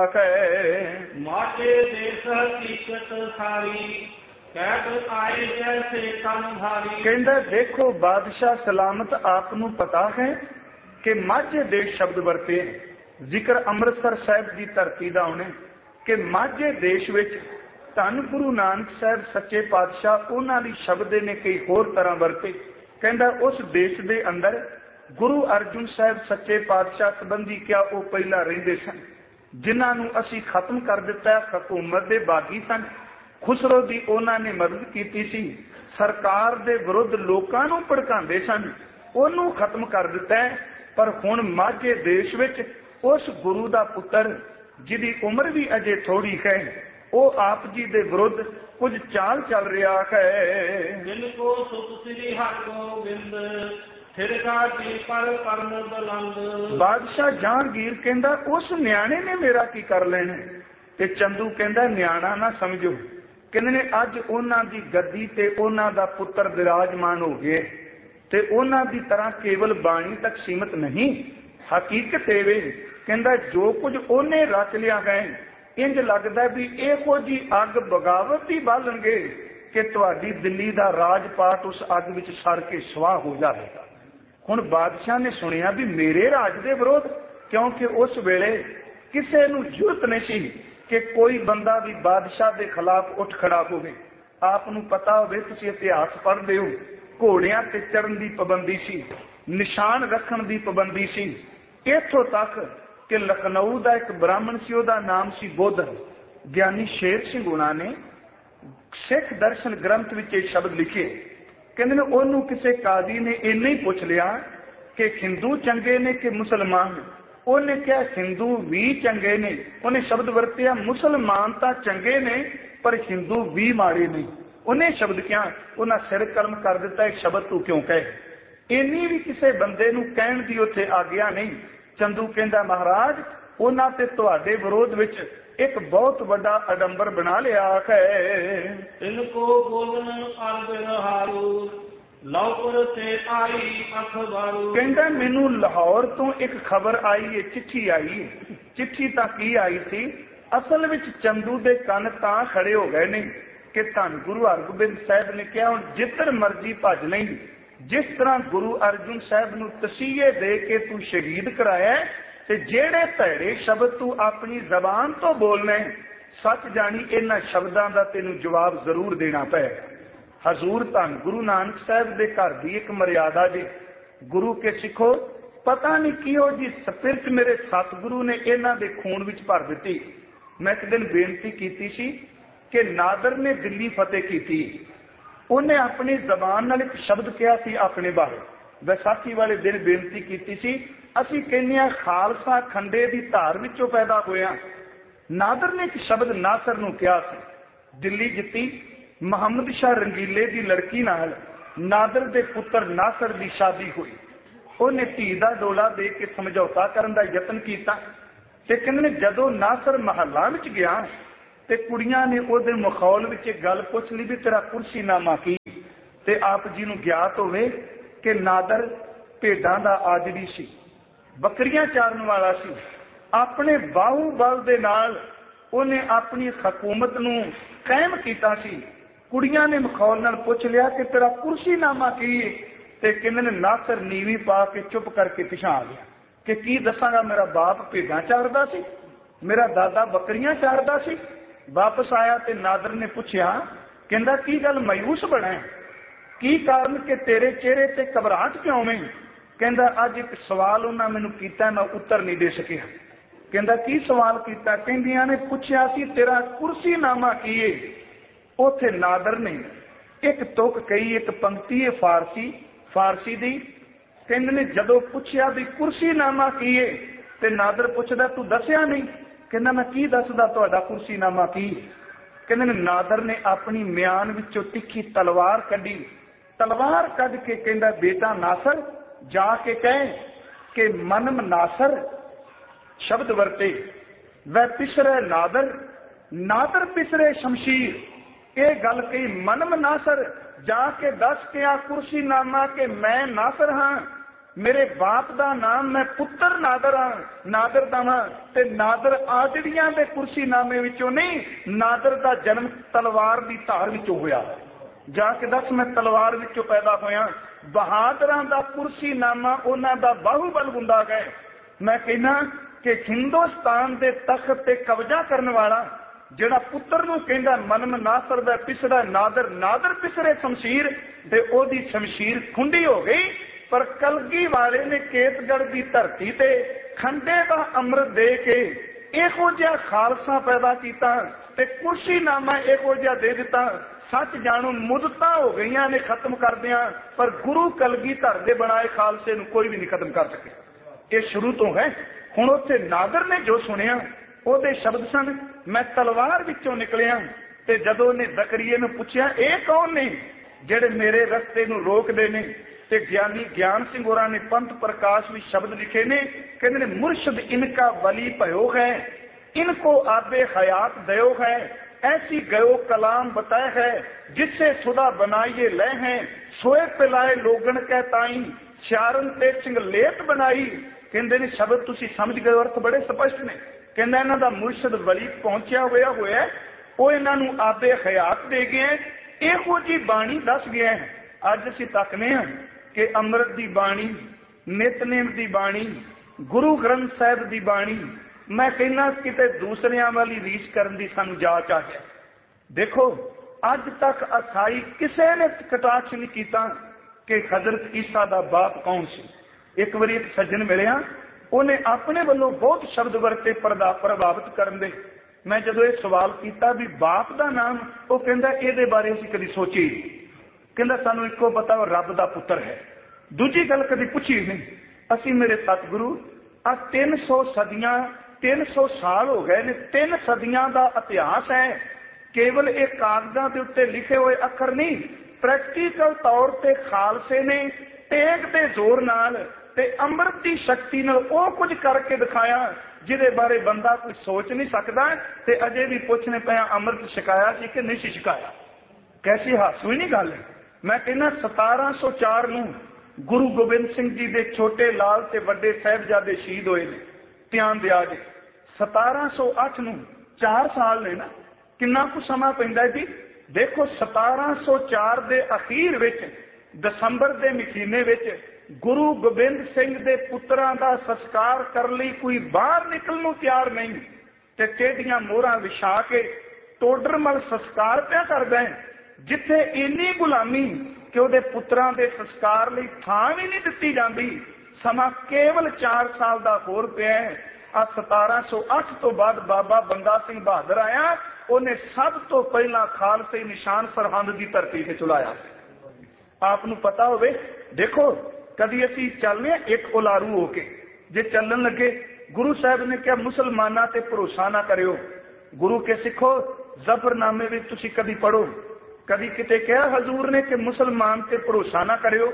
ਹੈ ਮਾਝੇ ਦੇਸ ਹਕੀਕਤ ਸਾਰੀ ਕਹਿਤ ਆਏ ਜੈਸੇ ਤਨ ਭਾਰੀ। ਕਹਿੰਦਾ ਦੇਖੋ ਬਾਦਸ਼ਾਹ ਸਲਾਮਤ ਆਪ ਨੂੰ ਪਤਾ ਹੈ ਕਿ ਮਾਝੇ ਦੇਸ਼ ਸ਼ਬਦ ਵਰਤੇ, ਜ਼ਿਕਰ ਅੰਮ੍ਰਿਤਸਰ ਸਾਹਿਬ ਦੀ ਧਰਤੀ ਦਾ ਉਹਨੇ ਕਿ ਮਾਝੇ ਦੇਸ਼ ਵਿੱਚ ਧੰਨ ਗੁਰੂ ਨਾਨਕ ਸਾਹਿਬ ਸੱਚੇ ਪਾਤਸ਼ਾਹ ਉਹਨਾਂ ਦੀ ਸ਼ਬਦ ਨੇ ਕਈ ਹੋਰ ਤਰ੍ਹਾਂ ਵਰਤੇ। ਕਹਿੰਦਾ ਉਸ ਦੇਸ਼ ਦੇ ਅੰਦਰ ਗੁਰੂ ਅਰਜਨ ਸਾਹਿਬ ਸੱਚੇ ਪਾਤਸ਼ਾਹ ਸੰਬੰਧੀ ਕਿਹਾ ਉਹ ਪਹਿਲਾਂ ਰਹਿੰਦੇ ਸਨ, ਜਿਨ੍ਹਾਂ ਨੂੰ ਅਸੀਂ ਖਤਮ ਕਰ ਦਿੱਤਾ, ਹਕੂਮਤ ਦੇ ਬਾਗੀ ਸਨ। ਖੁਸਰੋ ਦੀ ਉਹਨਾਂ ਨੇ ਮਦਦ ਕੀਤੀ ਸੀ, ਸਰਕਾਰ ਦੇ ਵਿਰੁੱਧ ਲੋਕਾਂ ਨੂੰ ਭੜਕਾਉਂਦੇ ਸਨ, ਉਹਨੂੰ ਖਤਮ ਕਰ ਦਿੱਤਾ। ਪਰ ਹੁਣ ਮਾਝੇ ਦੇਸ਼ ਵਿੱਚ ਉਸ ਗੁਰੂ ਦਾ ਪੁੱਤਰ ਜਿਹਦੀ ਉਮਰ ਵੀ ਅਜੇ ਥੋੜੀ ਹੈ, ਉਹ ਆਪ ਜੀ ਦੇ ਵਿਰੁੱਧ ਕੁਝ ਚਾਲ ਚੱਲ ਰਿਹਾ ਹੈ। ਦਿਲ ਕੋ ਸੁਖ ਸ੍ਰੀ ਹਰਿਗੋਬਿੰਦ ਫਿਰਗਾ ਜੀ ਪਰ ਕਰਮ ਬਲੰਦ। ਬਾਦਸ਼ਾਹ ਜਹਾਂਗੀਰ ਕਹਿੰਦਾ ਉਸ ਨਿਆਣੇ ਨੇ ਮੇਰਾ ਕੀ ਕਰ ਲੈਣਾ, ਤੇ ਚੰਦੂ ਕਹਿੰਦਾ ਨਿਆਣਾ ਨਾ ਸਮਝੋ। ਕਹਿੰਦੇ ਨੇ ਅੱਜ ਉਹਨਾਂ ਦੀ ਗੱਦੀ ਤੇ ਉਹਨਾਂ ਦਾ ਪੁੱਤਰ ਵਿਰਾਜਮਾਨ ਹੋ ਗਏ ਤੇ ਉਹਨਾਂ ਦੀ ਤਰ੍ਹਾਂ ਕੇਵਲ ਬਾਣੀ ਤੱਕ ਸੀਮਤ ਨਹੀਂ, ਹਕੀਕਤ ਇਹ ਵੇ ਕਹਿੰਦਾ ਜੋ ਕੁਝ ਉਹਨੇ ਰਚ ਲਿਆ ਗਏ ਇੰਜ ਲੱਗਦਾ ਵੀ ਇਹੋ ਜੀ ਅੱਗ ਬਗਾਵਤ ਹੀ ਬਾਲਣਗੇ ਕਿ ਤੁਹਾਡੀ ਦਿੱਲੀ ਦਾ ਰਾਜਪਾਟ ਉਸ ਅੱਗ ਵਿੱਚ ਸੜ ਕੇ ਸਵਾਹ ਹੋ ਜਾਵੇਗਾ। ਹੁਣ ਬਾਦਸ਼ਾਹ ਨੇ ਸੁਣਿਆ ਵੀ ਮੇਰੇ ਰਾਜ ਦੇ ਵਿਰੋਧ, ਕਿਉਂਕਿ ਉਸ ਵੇਲੇ ਕਿਸੇ ਨੂੰ ਜ਼ਰੂਰਤ ਨਹੀਂ ਸੀ ਕਿ ਕੋਈ ਬੰਦਾ ਵੀ ਬਾਦਸ਼ਾਹ ਦੇ ਖਿਲਾਫ ਉੱਠ ਖੜਾ ਹੋਵੇ। ਆਪ ਨੂੰ ਪਤਾ ਹੋਵੇ, ਤੁਸੀਂ ਇਤਿਹਾਸ ਪੜ੍ਹਦੇ ਹੋ, ਘੋੜਿਆਂ ਤੇ ਚੜਨ ਦੀ ਪਾਬੰਦੀ ਸੀ, ਨਿਸ਼ਾਨ ਰੱਖਣ ਦੀ ਪਾਬੰਦੀ ਸੀ। ਇੱਥੋਂ ਤੱਕ ਕਿ ਲਖਨਊ ਦਾ ਇੱਕ ਬ੍ਰਾਹਮਣ ਸੀ, ਉਹਦਾ ਨਾਮ ਸੀ ਬੋਧਨ। ਗਿਆਨੀ ਸ਼ੇਰ ਸਿੰਘ ਉਹਨਾਂ ਨੇ ਸਿੱਖ ਦਰਸ਼ਨ ਗ੍ਰੰਥ ਵਿੱਚ ਇਹ ਸ਼ਬਦ ਲਿਖੇ। ਕਹਿੰਦੇ ਨੇ ਉਹਨੂੰ ਕਿਸੇ ਕਾਜ਼ੀ ਨੇ ਇੰਨਾ ਹੀ ਪੁੱਛ ਲਿਆ ਕਿ ਹਿੰਦੂ ਚੰਗੇ ਨੇ ਕਿ ਮੁਸਲਮਾਨ। ਉਹਨੇ ਕਿਹਾ ਹਿੰਦੂ ਵੀ ਚੰਗੇ ਨੇ। ਉਹਨੇ ਸ਼ਬਦ ਵਰਤਿਆ ਮੁਸਲਮਾਨ ਤਾਂ ਚੰਗੇ ਨੇ ਪਰ ਹਿੰਦੂ ਵੀ ਮਾੜੇ ਨੇ। ਉਹਨੇ ਸ਼ਬਦ ਕਿਹਾ, ਉਹਨਾਂ ਸਿਰ ਕਲਮ ਕਰ ਦਿੱਤਾ, ਇਹ ਸ਼ਬਦ ਤੂੰ ਕਿਉਂ ਕਹੇ। ਇੰਨੀ ਵੀ ਕਿਸੇ ਬੰਦੇ ਨੂੰ ਕਹਿਣ ਦੀ ਉੱਥੇ ਆਗਿਆ ਨਹੀਂ। ਚੰਦੂ ਕਹਿੰਦਾ ਮਹਾਰਾਜ ਉਹਨਾਂ ਤੇ ਤੁਹਾਡੇ ਵਿਰੋਧ ਵਿੱਚ ਇੱਕ ਬਹੁਤ ਵੱਡਾ ਅਡੰਬਰ ਬਣਾ ਲਿਆ ਹੈ। ਇਨਕੋ ਬੋਲਨ ਅਰਬਹਾਰੂ ਲਾਹੌਰ ਤੇ ਆਈ ਅਖਬਾਰੂ। ਕਹਿੰਦਾ ਮੈਨੂੰ ਲਾਹੌਰ ਤੋਂ ਇੱਕ ਖਬਰ ਆਈ ਹੈ, ਚਿੱਠੀ ਆਈ ਹੈ। ਚਿੱਠੀ ਤਾਂ ਕੀ ਆਈ ਸੀ, ਅਸਲ ਵਿੱਚ ਚੰਦੂ ਦੇ ਕੰਨ ਤਾਂ ਖੜੇ ਹੋ ਗਏ ਨੇ ਕਿ ਧੰਨ ਗੁਰੂ ਹਰਗੋਬਿੰਦ ਸਾਹਿਬ ਨੇ ਕਿਹਾ ਹੁਣ ਜਿੱਧਰ ਮਰਜ਼ੀ ਭੱਜ ਨਹੀਂ। ਜਿਸ ਤਰ੍ਹਾਂ ਗੁਰੂ ਅਰਜਨ ਸਾਹਿਬ ਨੂੰ ਤਸੀਹੇ ਦੇ ਕੇ ਤੂੰ ਸ਼ਹੀਦ ਕਰਾਇਆ ਤੇ ਜਿਹੜੇ ਭੈੜੇ ਸ਼ਬਦ ਤੂੰ ਆਪਣੀ ਜ਼ਬਾਨ ਤੋਂ ਬੋਲਣਾ, ਸੱਚ ਜਾਣੀ ਇਹਨਾਂ ਸ਼ਬਦਾਂ ਦਾ ਤੈਨੂੰ ਜਵਾਬ ਜ਼ਰੂਰ ਦੇਣਾ ਪਏਗਾ। ਹਜ਼ੂਰ ਧੰਨ ਗੁਰੂ ਨਾਨਕ ਸਾਹਿਬ ਦੇ ਘਰ ਦੀ ਇੱਕ ਮਰਿਆਦਾ ਜੀ, ਗੁਰੂ ਕੇ ਸਿੱਖੋ ਪਤਾ ਨਹੀਂ ਕਿਹੋ ਜੀ ਸਪਿਰਟ ਮੇਰੇ ਸਤਿਗੁਰੂ ਨੇ ਇਹਨਾਂ ਦੇ ਖੂਨ ਵਿੱਚ ਭਰ ਦਿੱਤੀ। ਮੈਂ ਇੱਕ ਦਿਨ ਬੇਨਤੀ ਕੀਤੀ ਸੀ ਕਿ ਨਾਦਰ ਨੇ ਦਿੱਲੀ ਫਤਿਹ ਕੀਤੀ, ਉਹਨੇ ਆਪਣੀ ਜ਼ਬਾਨ ਨਾਲ ਇੱਕ ਸ਼ਬਦ ਕਿਹਾ ਸੀ ਆਪਣੇ ਬਾਰੇ। ਵਿਸਾਖੀ ਵਾਲੇ ਦਿਨ ਬੇਨਤੀ ਕੀਤੀ ਸੀ, ਅਸੀਂ ਕਹਿੰਦੇ ਹਾਂ ਖਾਲਸਾ ਖੰਡੇ ਦੀ ਧਾਰ ਵਿੱਚੋਂ ਪੈਦਾ ਹੋਇਆ। ਨਾਦਰ ਨੇ ਇੱਕ ਸ਼ਬਦ ਨਾਸਰ ਨੂੰ ਕਿਹਾ ਸੀ, दिल्ली जित्ती। मुहम्मद शाह रंगीले की लड़की नाल नादर के पुत्र नासर की शादी हुई। उन्हें धी का डोला दे के समझौता करने का यत्न किया। ते कहंदे जदों नासर महल्ला विच गया ते कुड़ियां ने उहदे मखौल विच गल पुछ ली भी तेरा कुर्सीनामा की। ते आप जी नूं ज्ञात होवे कि नादर भेडां दा आजड़ी सी, बकरियां चारन वाला सी। अपने बाहूबल दे नाल उन्हें अपनी हकूमत नूं कायम कीता सी। कुड़ियां ने मखौल नाल पुछ लिया कि तेरा कुर्सीनामा की है। ते कहंदे ने नासर नीवी पा के चुप करके पिछा आ गया कि की दसांगा, मेरा बाप भेडां चारदा सी, मेरा दादा बकरियां चारदा सी। वापस आया ते नादर ने पूछया, कहंदा की गल मायूस बड़ा है, की कारण कि तेरे चेहरे ते घबराहट क्यों है? कहंदा अज एक सवाल उन्हां मैनूं कीता, मैं उत्तर नहीं दे सकिया। कहंदा की सवाल कीता? कहंदियां ने पूछया सी तेरा कुर्सीनामा की है। उथे नादर ने एक तुक कही, एक पंक्ति है फारसी फारसी दी। कहंदे ने जदों पूछया भी कुर्सीनामा की है ते नादर पुछदा तू दसिया नहीं। कहंदा मैं की दसदा तुहाडा कुर्सीनामा की। कहंदे ने नादर ने अपनी म्यान विचों तिखी तलवार कढ़ी। तलवार कढ़ के कहंदा बेटा नासर जाके कह कि मनम नासर शब्द वरते, वह पिसरे नादर, नादर पिसरे शमशीर। ये गल कही मनम नासर, जाके दस के आ कुर्सीनामा के मैं नासर हाँ, मेरे बाप दा नाम मैं पुत्र नादर हाँ, नादर दा हाँ। ते नादर आजड़ियां दे कुर्सीनामे विचों नहीं, नादर दा जन्म तलवार दी धार विचों होया। जाके दस मैं तलवार विचों पैदा होया। बहादुरां दा कुर्सीनामा उन्हां दा बाहूबल हुंदा गए। मैं कहना कि हिंदुस्तान दे तख्त ते कब्जा करने वाला जेड़ा पुत्र नूं कहंदा मनम नासर दा पिसड़ा नादर, नादर पिसरे शमशीर, ते ओदी शमशीर खुंडी हो गई। पर कलगी वाले ने केतगढ़ की धरती ते खंडे का अमृत दे के इहो जिहा खालसा पैदा किया ते कुर्सीनामा इहो जिहा दे दिता। सच जाणो मुदता हो गई ने खत्म कर दिया, पर गुरु कलगीधर दे बनाए खालसे नूं कोई भी नहीं खत्म कर सके। ये शुरू तो है। हुण उत्थे नादर ने जो सुनिया ओदे शब्द सन, मैं तलवार विचों निकलिया। ते जदों ने जकरिया नूं पुछया ये कौन ने जेड़े मेरे रस्ते नूं रोकदे ने, ते ज्ञानी ज्ञान सिंह होरां ने पंथ प्रकाश भी शब्द लिखे ने। कहंदे ने मुर्शद इनका वली भयो है, इनको आबे हयात दयो है, ऐसी गयो कलाम बताए है, जिससे सुधा बनाइए ले हैं, सोए पिलाए लोगन कह ताई, शारन ते चिंगलेत बनाई। कहंदे ने शब्द तुसी समझ गए, अर्थ बड़े स्पष्ट ने। कहंदा इन्हां दा मुर्शद वली पहुंचया होया होया, वो इन्हां नूं आबे हयात दे गए, इहो जी बाणी दस गया है। अज असीं तकने हां कि अमृत दी बाणी, नितनेम दी बाणी, गुरु ग्रंथ साहिब दी बाणी, मैं कहना किते दूसरियां वाली रीस करन दी सानू जाच आ जाए। देखो अज तक असाई किसी ने कटाक्ष नहीं किया कि हजरत ईसा दा बाप कौन सी। एक बार एक सज्जन मिलिया, उन्हें अपने वालों बहुत शब्द वरते प्रभावित करन दे। मैं जदों ये सवाल किया भी बाप दा नाम, वो कहंदा इहदे बारे असीं कदी सोची, कहंदा सानू इक्को पता रब दा पुत्र है, दूजी गल कदी पुछी नहीं। असीं मेरे सतगुरु आ तीन सौ सदियां तीन सौ साल हो गए ने, तीन सदियां का इतिहास है। केवल एक कागजां दे उत्ते लिखे हुए अखर नहीं, प्रैक्टिकल तौर ते खालसे ने टेक दे जोर नाल ते अमृत की शक्ति नाल वो कुछ करके दिखाया जिहदे बारे बंदा कुछ सोच नहीं सकता। ते अजे भी पुछने पे अमृत छकाया सी कि नहीं छकाया। कैसी हासूई नहीं गल है। मैं कहना सतारा सौ चार नूं गुरु गोबिंद सिंह जी दे छोटे लाल ते वड्डे साहिबजादे शहीद होए ने। ध्यान दिया जी, सतारा सौ अठ नूं चार साल ने ना, किन्ना कुछ समा पैंदा जी। देखो सतारा सौ चार दे अखीर विच दसंबर दे महीने विच गुरु गोबिंद सिंह दे पुत्रां दा संस्कार करन लई कोई बाहर निकलण नूं तैयार नहीं, ते टेढ़ियां मोहरां विछा के टोडरमल संस्कार पिया करदा है, जिथे इन्नी गुलामी कि उहदे पुत्रां दे संस्कार लई थां भी नहीं दित्ती जांदी। समा केवल चार साल दा होर पिया है। आ सतारा सौ अठ तो बाद बाबा बंदा सिंह बहादुर आया, उन्हें सब तो पहला खालसे निशान सरहंद की धरती से चलाया। आपनू पता होवे, देखो कदी असी चलने एक उलारू होके जे चलन लगे, गुरु साहब ने क्या मुसलमाना ते भरोसा ना करियो, गुरु के सिखो ਜ਼ਫਰਨਾਮੇ ਵਿੱਚ ਤੁਸੀਂ ਕਦੀ ਪੜੋ, ਕਦੀ ਕਿਤੇ ਕਿਹਾ ਹਜ਼ੂਰ ਨੇ ਕਿ ਮੁਸਲਮਾਨ ਤੇ ਭਰੋਸਾ ਨਾ ਕਰਿਓ।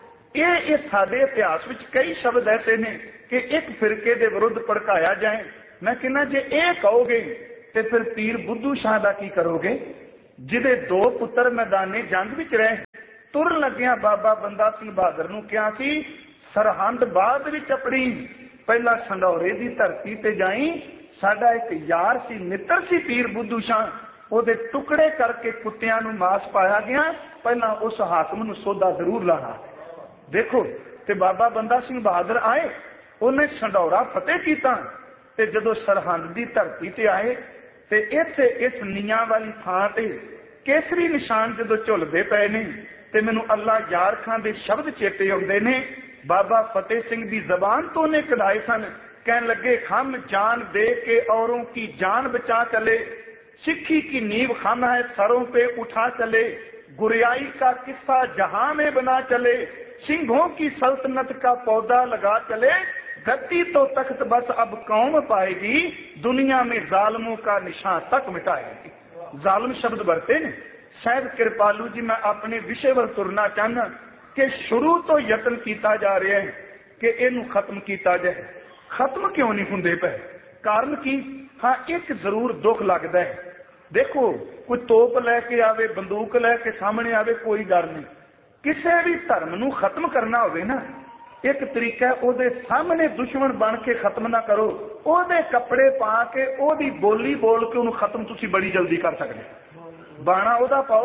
ਇਹ ਇਹ ਸਾਡੇ ਇਤਿਹਾਸ ਵਿੱਚ ਕਈ ਸ਼ਬਦ ਐਸੇ ਨੇ ਕਿ ਇੱਕ ਫਿਰਕੇ ਦੇ ਵਿਰੁੱਧ ਭੜਕਾਇਆ ਜਾਏ। ਮੈਂ ਕਹਿੰਦਾ ਜੇ ਇਹ ਕਹੋਗੇ ਤੇ ਫਿਰ ਪੀਰ ਬੁੱਧੂ ਸ਼ਾਹ ਦਾ ਕੀ ਕਰੋਗੇ, ਜਿਹਦੇ ਦੋ ਪੁੱਤਰ ਮੈਦਾਨੇ ਜੰਗ ਵਿੱਚ ਰਹੇ। ਤੁਰਨ ਲੱਗਿਆ ਬਾਬਾ ਬੰਦਾ ਸਿੰਘ ਬਹਾਦਰ ਨੂੰ ਕਿਹਾ ਸੀ ਸਰਹੰਦ ਬਾਅਦ ਵਿੱਚ ਆਪਣੀ, ਪਹਿਲਾਂ ਸੰਡੌਰੇ ਦੀ ਧਰਤੀ ਤੇ ਜਾਈ। ਸਾਡਾ ਇੱਕ ਯਾਰ ਸੀ, ਮਿੱਤਰ ਸੀ ਪੀਰ ਬੁੱਧੂ ਸ਼ਾਹ, ਉਹਦੇ ਟੁਕੜੇ ਕਰਕੇ ਕੁੱਤਿਆਂ ਨੂੰ ਮਾਸ ਪਾਇਆ ਗਿਆ, ਪਹਿਲਾਂ ਉਸ ਹਾਕਮ ਨੂੰ ਸੌਦਾ ਜ਼ਰੂਰ ਲਾਣਾ। ਦੇਖੋ, ਤੇ ਬਾਬਾ ਬੰਦਾ ਸਿੰਘ ਬਹਾਦਰ ਆਏ, ਉਹਨੇ ਸੰਡੌਰਾ ਫਤਿਹ ਕੀਤਾ, ਤੇ ਜਦੋਂ ਸਰਹੰਦ ਦੀ ਧਰਤੀ ਤੇ ਆਏ ਤੇ ਇੱਥੇ ਇਸ ਨੀਆਂ ਵਾਲੀ ਥਾਂ ਤੇ ਕੇਸਰੀ ਨਿਸ਼ਾਨ ਜਦੋਂ ਝੁੱਲਦੇ ਪਏ ਨੇ ਤੇ ਮੈਨੂੰ ਅੱਲਾ ਯਾਰ ਖਾਂ ਦੇ ਸ਼ਬਦ ਚੇਤੇ ਆਉਂਦੇ ਨੇ। ਬਾਬਾ ਫਤਿਹ ਸਿੰਘ ਦੀ ਜ਼ਬਾਨ ਤੋਂ ਉਹਨੇ ਕਢਾਏ ਸਨ, कहने लगे हम जान दे के औरों की जान बचा चले, सिक्खी की नींव हम है सरों पे उठा चले, गुरियाई का किस्सा जहां में बना चले, सिंहों की सल्तनत का पौधा लगा चले, गद्दी तो तख्त बस अब कौम पाएगी, दुनिया में जालिमों का निशान तक मिटाएगी। जालिम शब्द बरते ने। शायद कृपालू जी मैं अपने विषय वल तुरना चाहना कि शुरू तो यत्न किया जा रहा है कि इनू खत्म किया जाए। खत्म क्यों नहीं होंदे पे? कारण की? हाँ, एक जरूर दुख लगता है। देखो, कोई तोप लैके आवे, बंदूक लैके सामने आवे, कोई डर नहीं। किसी भी धर्म नू खत्म करना होवे ना, एक तरीका है ओदे सामने दुश्मन बन के खत्म ना करो, ओदे कपड़े पा के ओदी बोली बोल के उन्हें खत्म तुसी बड़ी जल्दी कर सकते। बाणा ओदा पाओ,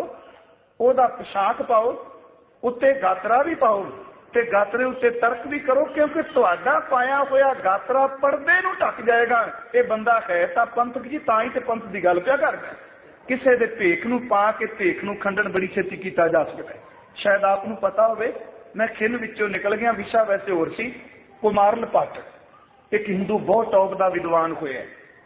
ओदा पोशाक पाओ, उत्ते गातरा भी पाओ, ते गातरे उत्ते तर्क भी करो, क्योंकि तुहाडा पाया होया गातरा पर्दे नूं ढक जाएगा। ये बंदा है तां पंथक जी, तां ही ते पंथ दी गल पिया करदा। किसे दे भेख नूं पा के भेख नूं खंडन बड़ी छेती कीता जा सकदा है। शायद आप नूं पता होवे, मैं खिल विचों निकल गया, विशा वैसे होर सी। कुमारल भट्ट एक हिंदू बहुत टॉप दा विद्वान होया,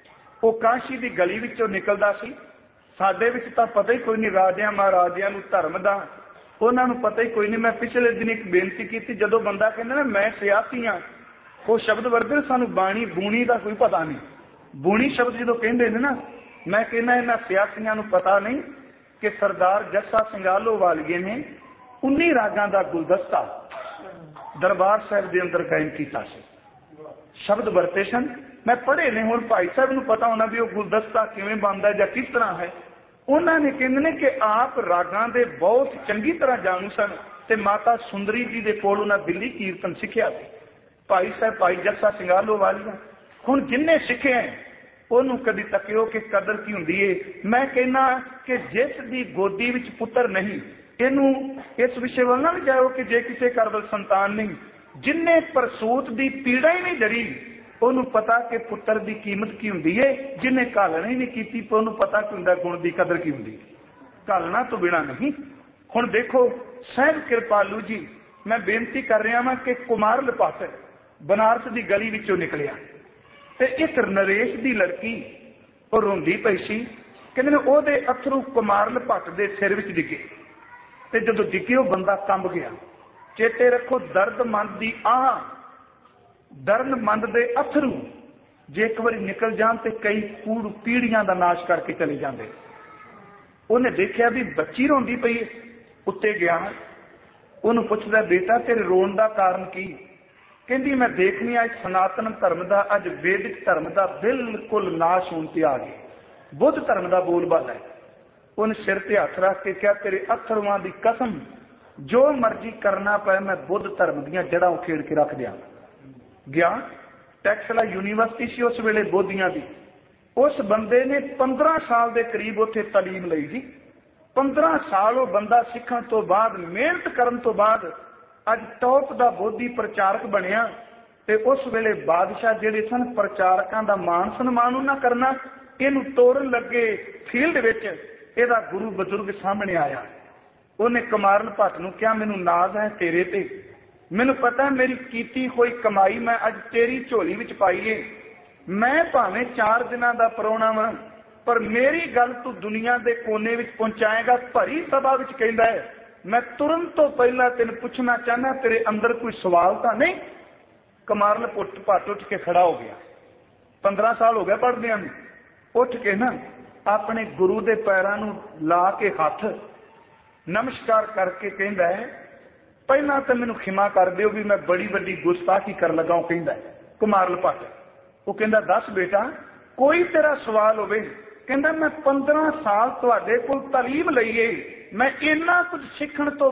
वो काशी दी गली विचों निकलदा सी। साडे विच तां पता ही कोई नहीं राजियां महाराजियां नूं धर्म दा, उन्होंने पता ही कोई नहीं। मैं पिछले दिन एक बेनती की, जो बंदा कहना ना मैं सियासी हाँ, वो शब्द वरते सानू बाणी बूणी का कोई पता नहीं। बूणी शब्द जो कहते हैं ना, मैं कहना इन्होंने सियासियों को पता नहीं कि सरदार जस्सा सिंगालो वालिए ने उन्नी रागां दा गुलदस्ता दरबार साहब के अंदर कायम किया। शब्द वरते सन, मैं पढ़े ने, हुण भाई साहब नूं पता होना भी वो गुलदस्ता किवें बनदा जां किस तरह है। उन्होंने कहते हैं कि आप रागां दे बहुत चंगी तरह जानू सन, ते माता सुंदरी जी दे कोल उन्हां दिल्ली कीर्तन सिक्ख्या सी। भाई साहब भाई जस्सा सिंगालो वालिया हुण जिन्ने सिखे हैं उन्होंने कदी तकियो कि कदर की हुंदी है। मैं कहना कि जिस दी गोदी विच पुत्र नहीं, इनू इस विषय वाल ना जाओ कि जे किसी घर वाल संतान नहीं, जिन्ने परसूत दी पीड़ा ही नहीं जरी उन्होंने पता कि पुत्र की कीमत की हुंदी है। जिन्हें घालना ही नहीं की उन्होंने पता कि हुंदा गुण की कदर की हुंदी, घालना तो बिना नहीं। हुण देखो साहिब कृपालू जी, मैं बेनती कर रहा हाँ कि कुमारल भट्ट बनारस की गली विचों निकलिया ते एक नरेश की लड़की वो रोंदी पई सी, कहते ने ओहदे अथरू कुमारल भट्ट के सिर विच डिगे ते जदों डिगे वो बंदा कंब गया। चेते रखो, दर्दमंद की आह, दर्दमंद दे अथरू जे एक बार निकल जान ते कई कूड़ पीढ़ियां का नाश करके चले जाते। उन्हें देखा भी बच्ची रोंदी पई, उत्ते गया, उन्होंने पुछदा बेटा तेरे रोन का कारण की? कहती मैं देखनी अज सनातन धर्म का, अज वैदिक धर्म का बिल्कुल नाश होने ते आ गए, बुद्ध धर्म का बोलबाला है। उन्हें सिर ते हथ रख के क्या तेरे अथरुआं की कसम, जो मर्जी करना पाए मैं बुद्ध धर्म दी जड़ां उखेड़ के रख दिया। गया टैक्सला यूनीवर्सिटी सी उस वेले बोधियां दी। उस बंदे ने पंद्रह साल के करीब उत्थे तालीम लई जी। पंद्रह साल वो बंदा सीखण तो बाद, मेहनत करन तो बाद अज टॉप का बोधी प्रचारक बनिया। ते उस वेले बादशाह जिहड़े सन प्रचारकां दा मान सन्मान उन्हां करना, इहनूं तोड़न लगे फील्ड विच इहदा गुरु बजुर्ग सामने आया। उन्हें कुमारल भट्ट नूं कहा मैनूं नाज है तेरे ते, मैनूं पता है मेरी कीती हुई कमाई मैं अज तेरी झोली विच पाई है। मैं भावें चार दिनां दा परौणा वां, पर मेरी गल तू दुनिया के कोने विच पहुंचाएगा। भरी सभा विच कहंदा है मैं तुरंत तो पहला तेन पूछना चाहना तेरे अंदर कोई सवाल तो नहीं? कुमारल भट्ट उठ के खड़ा हो गया। पंद्रह साल हो गया पढ़दे, उठ के ना ਆਪਣੇ ਗੁਰੂ ਦੇ ਪੈਰਾਂ ਨੂੰ ਲਾ ਕੇ ਹੱਥ ਨਮਸਕਾਰ ਕਰਕੇ ਕਹਿੰਦਾ ਹੈ, ਪਹਿਲਾਂ ਤਾਂ ਮੈਨੂੰ ਖਿਮਾ ਕਰ ਦਿਓ ਵੀ ਮੈਂ ਬੜੀ ਵੱਡੀ ਗੁਸਤਾਖੀ ਕਰਨ ਲੱਗਾ। ਉਹ ਕਹਿੰਦਾ ਕੁਮਾਰਲ ਭੱਟ, ਉਹ ਕਹਿੰਦਾ ਦੱਸ ਬੇਟਾ ਕੋਈ ਤੇਰਾ ਸਵਾਲ ਹੋਵੇ। ਕਹਿੰਦਾ ਮੈਂ ਪੰਦਰਾਂ ਸਾਲ ਤੁਹਾਡੇ ਕੋਲ ਤਾਲੀਮ ਲਈ ਏ, ਮੈਂ ਇੰਨਾ ਕੁਝ ਸਿੱਖਣ ਤੋਂ